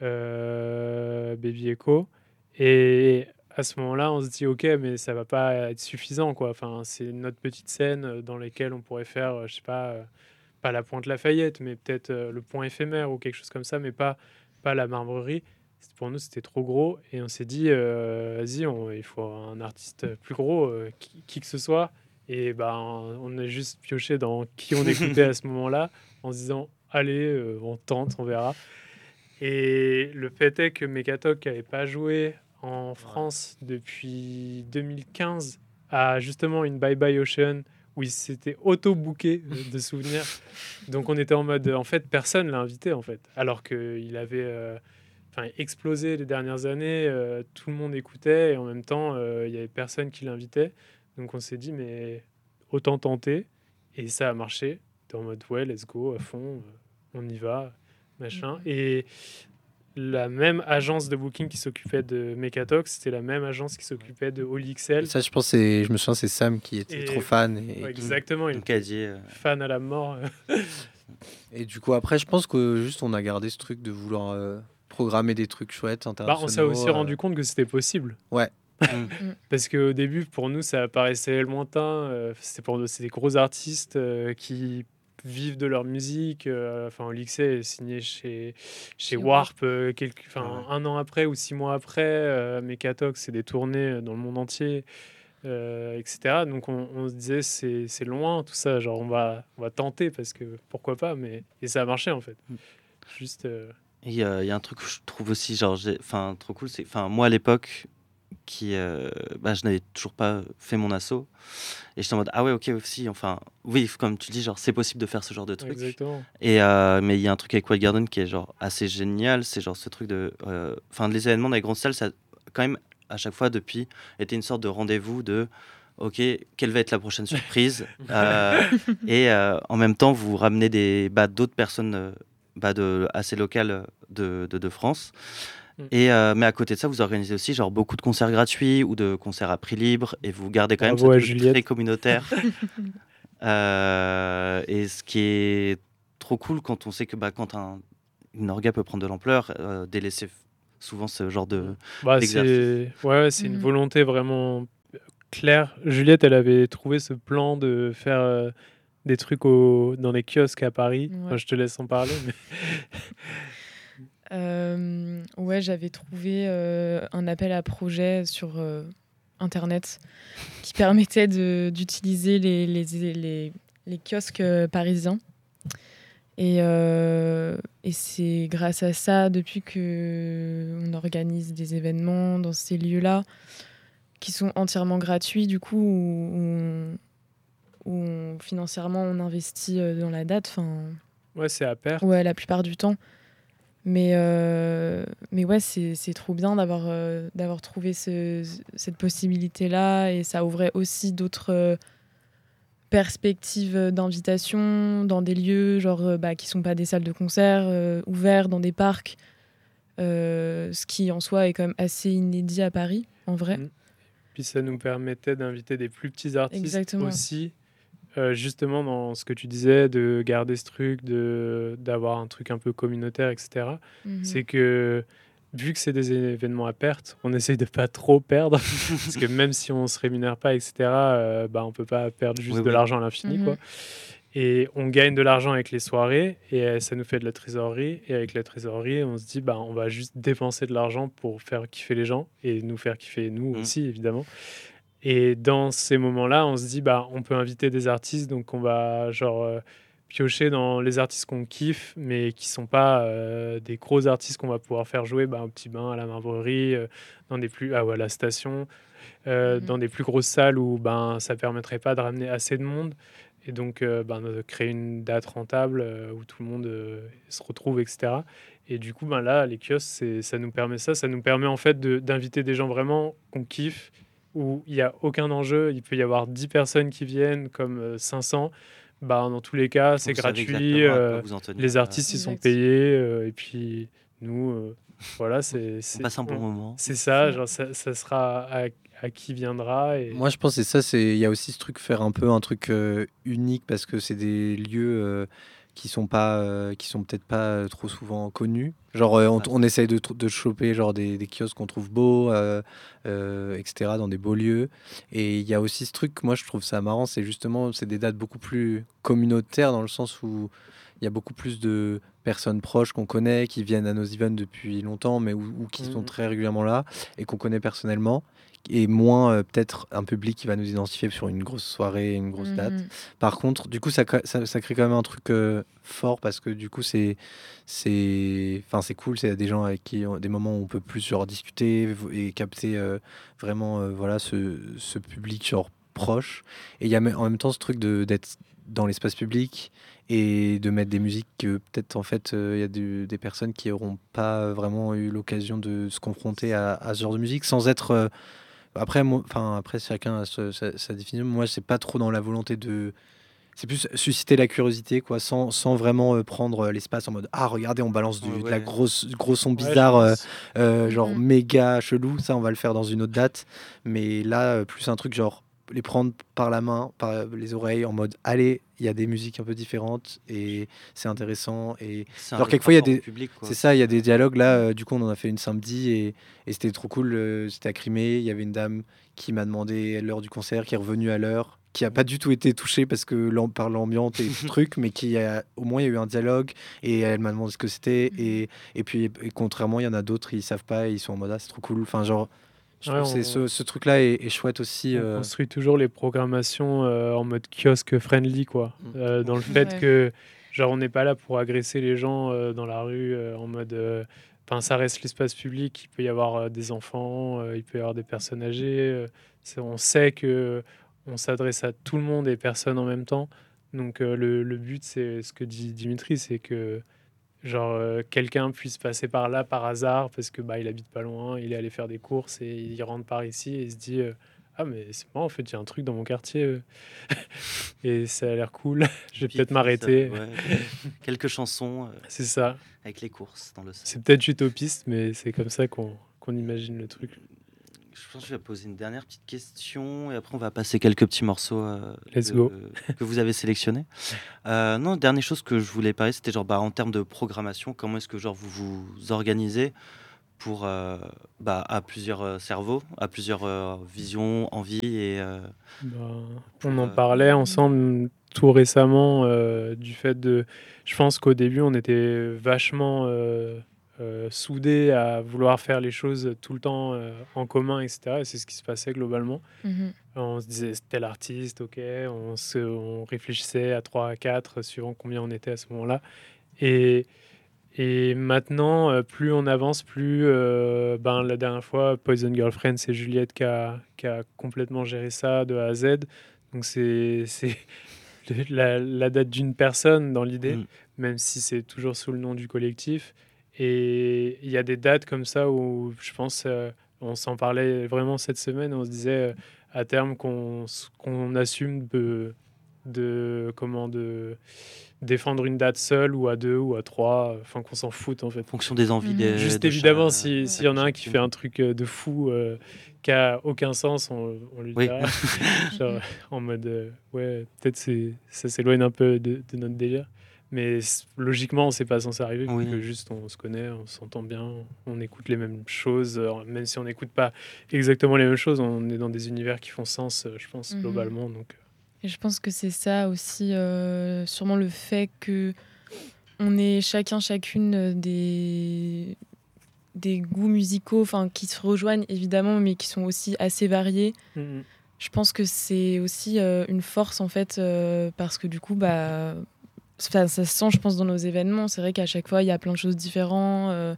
euh, Baby Echo. Et à ce moment-là, on se dit, ok, mais ça va pas être suffisant, quoi. Enfin, c'est notre petite scène euh, dans laquelle on pourrait faire, euh, je sais pas, euh, pas la Pointe Lafayette, mais peut-être euh, le Point éphémère ou quelque chose comme ça, mais pas, pas la Marbrerie. C'est- Pour nous, c'était trop gros. Et on s'est dit, euh, vas-y, on- il faut un artiste plus gros, euh, qui, qui que ce soit. Et ben, on a juste pioché dans qui on écoutait à ce moment-là, en se disant, allez, euh, on tente, on verra. Et le fait est que Mekatok n'avait pas joué en France depuis deux mille quinze à justement une Bye Bye Ocean où il s'était auto-booké euh, de souvenirs. Donc on était en mode, en fait, personne l'a invité, en fait. Alors qu'il avait euh, enfin, explosé les dernières années, euh, tout le monde écoutait et en même temps, euh, il y avait personne qui l'invitait. Donc on s'est dit, mais autant tenter. Et ça a marché. T'es en mode, ouais, let's go, à fond, euh, on y va, machin. Et la même agence de booking qui s'occupait de Mekatox, c'était la même agence qui s'occupait de All X L. Et ça, je pense, c'est- je me souviens, c'est Sam qui était Et- trop fan. Et, Ouais, exactement, il Donc, était a dit, euh, fan à la mort. et du coup, après, je pense que juste on a gardé ce truc de vouloir euh, programmer des trucs chouettes, Bah, internationaux. on s'est aussi euh, rendu compte que c'était possible. Ouais. mm. Parce qu'au début, pour nous, ça paraissait lointain. euh, c'était pour nous, c'est des gros artistes euh, qui vivent de leur musique. euh, Enfin, Olixé est signé chez, chez Chez Warp euh, quelques, enfin, Ouais. un an après ou six mois après. Euh, Mekatox, c'est des tournées dans le monde entier, euh, et cetera. Donc, on, on se disait, c'est c'est loin tout ça. Genre, on va, on va tenter parce que pourquoi pas. Mais... Et ça a marché en fait. Juste. euh, Il y, a il y a un truc que je trouve aussi genre, j'ai- enfin, trop cool, c'est enfin, moi à l'époque, qui, euh, bah, je n'avais toujours pas fait mon assaut. Et j'étais en mode, ah ouais, ok, aussi, enfin, oui, comme tu dis, genre, c'est possible de faire ce genre de truc. Exactement. Et, euh, mais il y a un truc avec Wild Garden qui est genre assez génial, c'est genre ce truc de. euh, Enfin, les événements dans les grandes salles, ça a quand même, à chaque fois, depuis, été une sorte de rendez-vous de. Ok, quelle va être la prochaine surprise Euh, Et euh, en même temps, vous ramenez des, bah, d'autres personnes euh, bah, de, assez locales de, de, de France. Mm. Et, euh, mais à côté de ça, vous organisez aussi genre, beaucoup de concerts gratuits ou de concerts à prix libre. Et vous gardez quand Bravo à même ce truc Juliette. très communautaire. Euh, et ce qui est trop cool quand on sait que bah, quand un, une orga peut prendre de l'ampleur, euh, délaisser f- souvent ce genre de. Bah, L'exercice. c'est ouais, ouais, c'est une Mhm. volonté vraiment claire. Juliette, elle avait trouvé ce plan de faire euh, des trucs au, dans les kiosques à Paris. Ouais. Enfin, je te laisse en parler. Mais... Euh, ouais, j'avais trouvé euh, un appel à projet sur euh, Internet qui permettait de- d'utiliser les, les, les, les kiosques euh, parisiens. Et, euh, et c'est grâce à ça, depuis qu'on organise des événements dans ces lieux-là, qui sont entièrement gratuits, du coup, où, on- où on- financièrement on investit euh, dans la date. Enfin, Ouais, c'est à perte. ouais, la plupart du temps. Mais, euh, mais ouais, c'est c'est trop bien d'avoir euh, d'avoir trouvé ce- cette possibilité-là. Et ça ouvrait aussi d'autres euh, perspectives d'invitation dans des lieux genre, euh, bah, qui ne sont pas des salles de concert, euh, ouverts dans des parcs. Euh, ce qui, en soi, est quand même assez inédit à Paris, en vrai. Mm. Puis ça nous permettait d'inviter des plus petits artistes Exactement. aussi, euh, justement, dans ce que tu disais, de garder ce truc, de, d'avoir un truc un peu communautaire, et cetera, Mhm. c'est que vu que c'est des événements à perte, on essaye de pas trop perdre. Parce que même si on se rémunère pas, et cetera, euh, bah, on peut pas perdre juste Oui, de oui. l'argent à l'infini, Mhm. quoi. Et on gagne de l'argent avec les soirées et euh, ça nous fait de la trésorerie. Et avec la trésorerie, on se dit, bah, on va juste dépenser de l'argent pour faire kiffer les gens et nous faire kiffer nous Mm. aussi, évidemment. Et dans ces moments-là, on se dit, bah, on peut inviter des artistes, donc on va genre euh, piocher dans les artistes qu'on kiffe, mais qui sont pas euh, des gros artistes qu'on va pouvoir faire jouer bah, au Petit Bain, à la Marbre-Rille, euh, dans des plus, ah, ouais, à la station, euh, Mhm. dans des plus grosses salles où ben, ça permettrait pas de ramener assez de monde. Et donc, euh, ben, de créer une date rentable euh, où tout le monde euh, se retrouve, et cetera. Et du coup, ben, là, les kiosques, c'est, ça nous permet ça. Ça nous permet en fait de, d'inviter des gens vraiment qu'on kiffe, où il n'y a aucun enjeu. Il peut y avoir dix personnes qui viennent, comme euh, cinq cents. Ben, dans tous les cas, c'est Vous savez gratuit. exactement à quoi euh, vous en tenir. les euh, artistes, ils sont Exact. payés. euh, et puis, nous, euh, voilà, c'est, On c'est, passe un bon on- moment. c'est C'est ça. ça. Genre, ça, ça sera à, à qui viendra. Et... Moi, je pense que c'est ça. C'est il y a aussi ce truc faire un peu un truc euh, unique parce que c'est des lieux euh, qui sont pas euh, qui sont peut-être pas euh, trop souvent connus. Genre, euh, on, Ah, on essaye de, tr- de choper genre des, des kiosques qu'on trouve beaux, euh, euh, et cetera dans des beaux lieux. Et il y a aussi ce truc. Moi, je trouve ça marrant. C'est justement c'est des dates beaucoup plus communautaires dans le sens où il y a beaucoup plus de personnes proches qu'on connaît qui viennent à nos events depuis longtemps, mais ou, ou qui sont Mhm. très régulièrement là et qu'on connaît personnellement et moins euh, peut-être un public qui va nous identifier sur une grosse soirée, une grosse date. Mhm. Par contre, du coup, ça, crée- ça, ça crée quand même un truc euh, fort parce que du coup, c'est c'est enfin c'est cool, c'est des gens avec qui on- des moments où on peut plus genre discuter v- et capter euh, vraiment euh, voilà ce, ce public genre proche. Et il y a me- en même temps ce truc de d'être dans l'espace public et de mettre des musiques que peut-être en fait euh, il y a du- des personnes qui n'auront pas vraiment eu l'occasion de se confronter à, à ce genre de musique sans être euh, après, moi, enfin, après, chacun a ce- sa, sa définition. Moi, c'est pas trop dans la volonté de. C'est plus susciter la curiosité, quoi, sans, sans vraiment euh, prendre euh, l'espace en mode ah, regardez, on balance ouais, du, de la ouais. grosse, gros son Ouais, je bizarre, euh, pense. euh, genre Mhm. méga chelou. Ça, on va le faire dans une autre date. Mais là, euh, plus un truc genre les prendre par la main, par euh, les oreilles, en mode allez, il y a des musiques un peu différentes et c'est intéressant. Et C'est un genre, vrai quelquefois, il y a rapport au des. public, quoi, C'est ça, il y a aussi, des euh. dialogues là. Mhm. euh, du coup, on en a fait une samedi et, et c'était trop cool. euh, c'était à Crimée. Il y avait une dame qui m'a demandé l'heure du concert, qui est revenue à l'heure, qui a pas du tout été touchée parce que l'am- par l'ambiance et tout truc, mais qui a au moins il y a eu un dialogue et elle m'a demandé ce que c'était Mhm. et, et puis et contrairement il y en a d'autres ils savent pas et ils sont en mode ah, c'est trop cool. Enfin genre je Ouais, trouve que c'est on, ce, ce truc là est, est chouette aussi. on euh. construit toujours les programmations euh, en mode kiosque friendly, quoi. Mm. Euh, dans le Oui. fait Ouais. que, genre, on n'est pas là pour agresser les gens euh, dans la rue euh, en mode. euh, Enfin, ça reste l'espace public. Il peut y avoir euh, des enfants, euh, il peut y avoir des personnes âgées. euh, c'est- on sait que on s'adresse à tout le monde et personne en même temps. Donc, euh, le, le but, c'est ce que dit Dimitri, c'est que genre euh, quelqu'un puisse passer par là par hasard parce que bah il habite pas loin, il est allé faire des courses et il rentre par ici et il se dit euh, ah mais c'est marrant en fait, il y a un truc dans mon quartier euh, et ça a l'air cool, je vais Puis, peut-être puis, ça- m'arrêter. ouais, quelques chansons euh, C'est ça. avec les courses dans le sol. C'est peut-être utopiste mais c'est comme ça qu'on qu'on imagine le truc. Je pense que je vais poser une dernière petite question et après on va passer quelques petits morceaux euh, Let's de- go. que vous avez sélectionnés. Euh, non, dernière chose que je voulais parler, c'était genre bah, en termes de programmation, comment est-ce que genre vous vous organisez pour euh, bah, à plusieurs euh, cerveaux, à plusieurs euh, visions, envies et euh, Ben, pour, on en euh, parlait Mhm. ensemble tout récemment euh, du fait de. Je pense qu'au début, on était vachement euh, euh, soudés à vouloir faire les choses tout le temps euh, en commun, et cetera. Et c'est ce qui se passait globalement. Mhm. On se disait c'est tel artiste, ok. On, se, on réfléchissait à trois à quatre suivant combien on était à ce moment-là. Et, et maintenant, euh, plus on avance, plus euh, ben, la dernière fois, Poison Girlfriend, c'est Juliette qui a, qui a complètement géré ça de A à Z. Donc c'est c'est la, la date d'une personne dans l'idée, mm, même si c'est toujours sous le nom du collectif. Et il y a des dates comme ça où je pense, euh, on s'en parlait vraiment cette semaine, on se disait euh, à terme qu'on s- qu'on assume de, de comment de défendre une date seule ou à deux ou à trois, enfin qu'on s'en foute en fait. En fonction des envies. Mhm. Des, Juste de évidemment, chaque- si- s'il y en a un qui fait un truc euh, de fou euh, qui a aucun sens, on, on lui Oui. dira. Genre, en mode, euh, ouais, peut-être c'est, ça s'éloigne un peu de, de notre délire. Mais c- logiquement, c'est pas censé arriver, Oui. vu que juste on se connaît, on s'entend bien, on écoute les mêmes choses. euh, Même si on n'écoute pas exactement les mêmes choses, on est dans des univers qui font sens, euh, je pense, Mhm. globalement. Donc, Et je pense que c'est ça aussi, euh, sûrement le fait que on est chacun, chacune euh, des, des goûts musicaux, enfin qui se rejoignent évidemment, mais qui sont aussi assez variés. euh, Je pense que c'est aussi euh, une force en fait, euh, parce que du coup, bah, ça, ça se sent, je pense, dans nos événements. C'est vrai qu'à chaque fois, il y a plein de choses différentes. euh,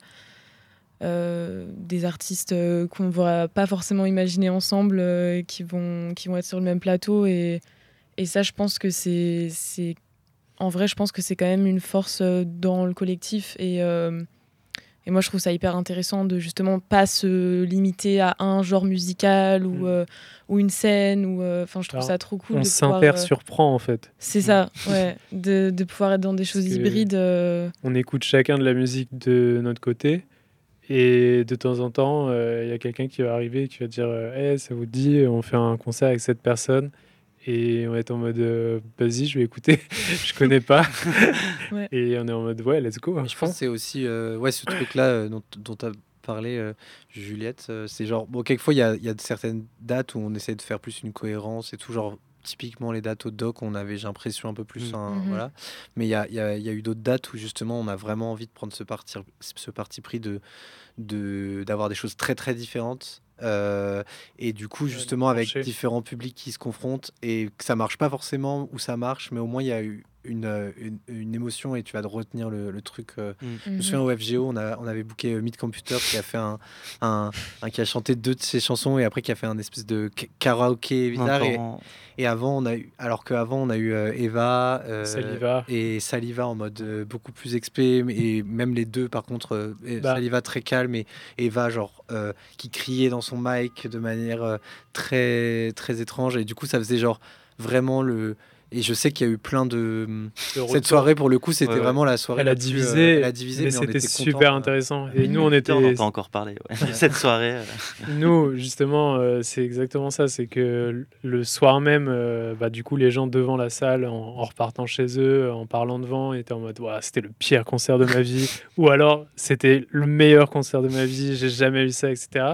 euh, des artistes euh, qu'on ne va pas forcément imaginer ensemble, euh, qui, vont, qui vont être sur le même plateau. Et, et ça, je pense que c'est, c'est... En vrai, je pense que c'est quand même une force euh, dans le collectif. Et, euh, et moi, je trouve ça hyper intéressant de justement pas se limiter à un genre musical ou, Mm. euh, ou une scène. Ou, euh, enfin, je trouve Alors, ça trop cool on de pouvoir... euh, s'inter-surprend en fait. C'est ça, ouais. De, de pouvoir être dans des choses que- hybrides. euh, On écoute chacun de la musique de notre côté. Et de temps en temps, il y a quelqu'un qui va arriver et qui va dire euh, Hey, ça vous dit, on fait un concert avec cette personne. Et on va être en mode euh, Vas-y, je vais écouter. Je connais pas. Ouais. Et on est en mode Ouais, let's go. à Mais je pense fond. que c'est aussi euh, ouais, ce truc-là euh, dont, dont tu as parlé, euh, Juliette. euh, c'est genre, bon, quelquefois, il y a, il y a de certaines dates où on essaie de faire plus une cohérence et tout. Genre, typiquement, les dates au doc, on avait, j'ai l'impression, un peu plus. Mm. un- Mhm. voilà. Mais il y a, il y a- il y a eu d'autres dates où, justement, on a vraiment envie de prendre ce parti, ce parti pris de, de, d'avoir des choses très, très différentes. Euh, et du coup, de justement, avec trancher. différents publics qui se confrontent et que ça marche pas forcément ou ça marche, mais au moins il y a eu une, euh, une, une émotion et tu vas te retenir le, le truc. euh. Je me Mhm. souviens au F G O, on, a, on avait booké euh, Meet Computer qui a fait un, un, un- qui a chanté deux de ses chansons et après qui a fait un espèce de k- karaoké bizarre. Et, Encore- et avant, on a eu, alors qu'avant, on a eu euh, Eva euh, Saliva. et Saliva en mode euh, beaucoup plus expé. Et même les deux, par contre, euh, et Bah. Saliva très calme et Eva, genre, euh, qui criait dans son mic de manière euh, très, très étrange. Et du coup, ça faisait genre vraiment le. Et je sais qu'il y a eu plein de. De Cette retour. soirée, pour le coup, c'était Ouais, ouais. vraiment la soirée. Elle a la plus, euh, divisé, elle a divisé, mais mais, on c'était était super contents, euh. intéressant. Et nous, Meet on Computer, on était. n'a pas encore parlé. Ouais. Cette soirée. euh, Nous, justement, euh, c'est exactement ça. C'est que le soir même, euh, bah, du coup, les gens devant la salle, en, en repartant chez eux, en parlant devant, étaient en mode Ouah, c'était le pire concert de ma vie. Ou alors, c'était le meilleur concert de ma vie, j'ai jamais eu ça, et cetera.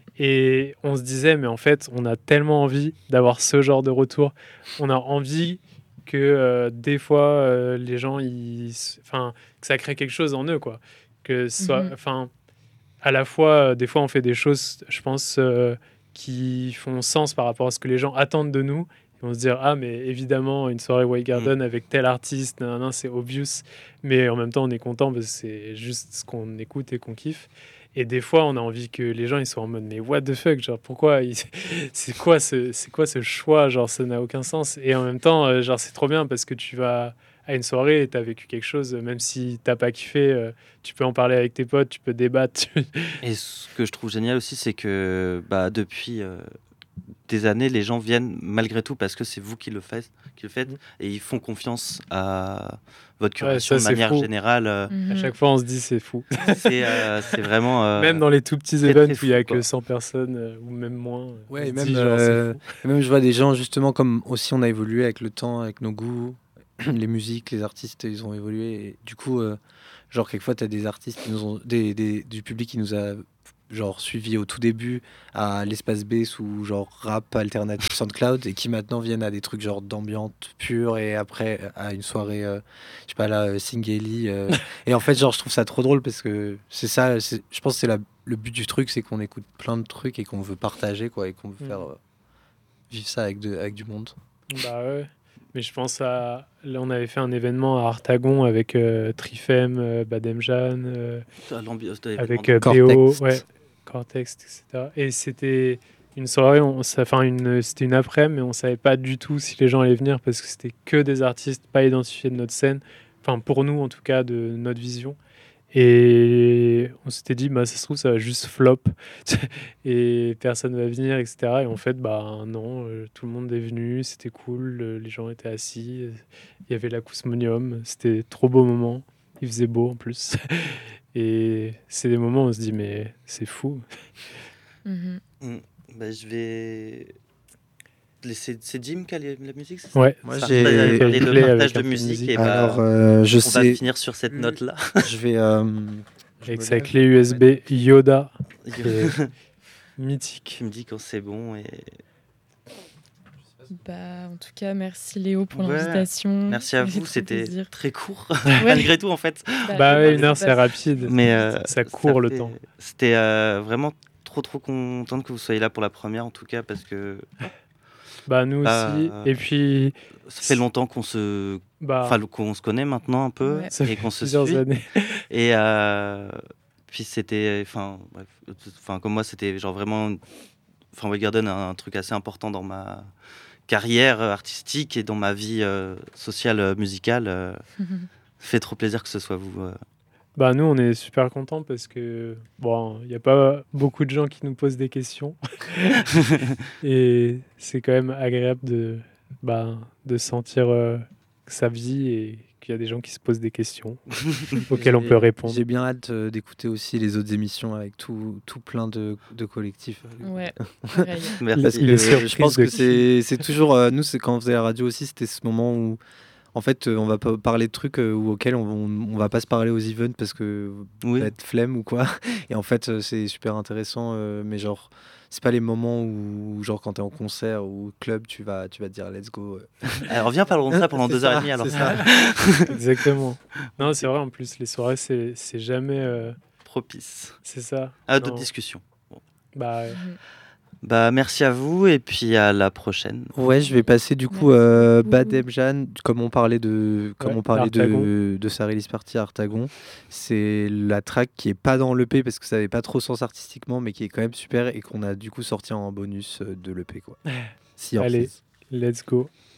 Et on se disait, mais en fait, on a tellement envie d'avoir ce genre de retour. On a envie que euh, des fois, euh, les gens, ils, s- enfin, que ça crée quelque chose en eux, quoi. Que ce soit, Mhm. enfin, à la fois, euh, des fois, on fait des choses, je pense, euh, qui font sens par rapport à ce que les gens attendent de nous. Ils vont se dire, ah, mais évidemment, une soirée White Garden avec tel artiste, nan, nan, nan, c'est obvious. Mais en même temps, on est content parce que c'est juste ce qu'on écoute et qu'on kiffe. Et des fois, on a envie que les gens ils soient en mode, mais what the fuck, genre, pourquoi ils- c'est quoi ce, c'est quoi ce choix, genre, ça n'a aucun sens. Et en même temps, euh, genre, c'est trop bien parce que tu vas à une soirée et t'as vécu quelque chose, même si t'as pas kiffé, euh, tu peux en parler avec tes potes, tu peux débattre. tu- Et ce que je trouve génial aussi, c'est que bah, depuis euh, des années, les gens viennent malgré tout parce que c'est vous qui le faites, qui le faites Mhm. et ils font confiance à votre Ouais, curation ça, de c'est manière fou. générale. euh, Mhm. À chaque fois, on se dit, c'est fou. c'est euh, c'est vraiment. euh, Même dans les tout petits très, events très où il y a fou, que quoi. cent personnes, euh, ou même moins. on Ouais, se et même, dit, genre, c'est euh, fou. et même je vois des gens justement comme aussi on a évolué avec le temps, avec nos goûts, les musiques, les artistes, ils ont évolué. Et du coup, euh, genre quelquefois tu as des artistes qui nous ont, des, des- du public qui nous a genre suivi au tout début à l'espace bass ou genre rap alternatif SoundCloud et qui maintenant viennent à des trucs genre d'ambiance pure et après à une soirée, euh, je sais pas là, euh, Singeli. euh. Et en fait, genre je trouve ça trop drôle parce que c'est ça, c'est- je pense que c'est la le but du truc, c'est qu'on écoute plein de trucs et qu'on veut partager, quoi, et qu'on veut Mm. faire euh, vivre ça avec, de, avec du monde. Bah ouais. Mais je pense à. Là, on avait fait un événement à Artagon avec euh, Trifem, euh, Bademjan, euh, à l'ambiance de avec l'événement. euh, B O, Cortex. ouais, Cortex, et cetera. Et c'était une soirée, on, ça- enfin, une, c'était une après-midi, mais on savait pas du tout si les gens allaient venir parce que c'était que des artistes pas identifiés de notre scène. Enfin, pour nous, en tout cas, de notre vision. Et on s'était dit, bah, ça se trouve, ça va juste flop et personne va venir, et cetera. Et en fait, bah non, euh, tout le monde est venu, c'était cool, euh, les gens étaient assis, euh, il y avait l'acousmonium, c'était trop beau moment, il faisait beau en plus. Et c'est des moments où on se dit, mais c'est fou. Mhm. Mm. Bah, je vais laisser. C'est Jim qui a les- la musique, c'est ça Ouais, Moi, Ça, j'ai- t'as parlé Fait de clé partage avec de un peu de musique musique. et bah, Alors, euh, je on sais, va finir sur cette Mm. note-là. je vais. euh, je avec me sa lève. clé U S B Yoda, qui est mythique. Tu me dis quand c'est bon et Bah, en tout cas, merci Léo pour Ouais. l'invitation. merci à Ça fait vous, trop c'était plaisir. très court Ouais. malgré tout en fait. Bah ouais, ouais, une heure, c'est c'est pas- rapide. Mais euh, Ça court le fait- temps. C'était euh, vraiment trop trop contente que vous soyez là pour la première en tout cas parce que Bah nous Bah, aussi. Et puis, ça fait longtemps qu'on se bah, enfin qu'on se connaît maintenant un peu Ouais. ça et fait qu'on se plusieurs suit années. et euh, puis c'était enfin bref enfin comme moi c'était genre vraiment enfin Wild Garden a un truc assez important dans ma carrière artistique et dans ma vie euh, sociale euh, musicale euh, ça fait trop plaisir que ce soit vous euh. Bah nous, on est super contents parce que bon, il n'y a pas beaucoup de gens qui nous posent des questions. Et c'est quand même agréable de, bah, de sentir euh, que ça vit et qu'il y a des gens qui se posent des questions auxquelles on J'ai- peut répondre. J'ai bien hâte euh, d'écouter aussi les autres émissions avec tout, tout plein de, de collectifs. Ouais, pareil. Merci. Parce Les que surprises je pense de que qui c'est c'est toujours euh, nous c'est quand on faisait la radio aussi c'était ce moment où en fait euh, on va pas parler de trucs euh, ou auxquels on, on, on va pas se parler aux events parce que Oui. peut être flemme ou quoi et en fait euh, c'est super intéressant euh, mais genre c'est pas les moments où genre quand t'es en concert ou au club tu vas tu vas te dire let's go euh. Alors viens parlons de ça pendant C'est deux ça, heures et demie alors. c'est ça. Exactement. Non, c'est vrai, en plus, les soirées, c'est c'est jamais... euh, Propice. c'est ça. À d'autres Non. discussions. Bah, ouais. Mhm. Bah merci à vous et puis à la prochaine. Ouais, je vais passer du coup Merci euh, beaucoup. Bad Ebjan, comme on parlait de comme Ouais, on parlait de, Artagon. de sa release party à Artagon. C'est la track qui est pas dans l'E P parce que ça avait pas trop sens artistiquement, mais qui est quand même super et qu'on a du coup sorti en bonus euh, de l'E P quoi. Sea Allez. Horses. Let's go.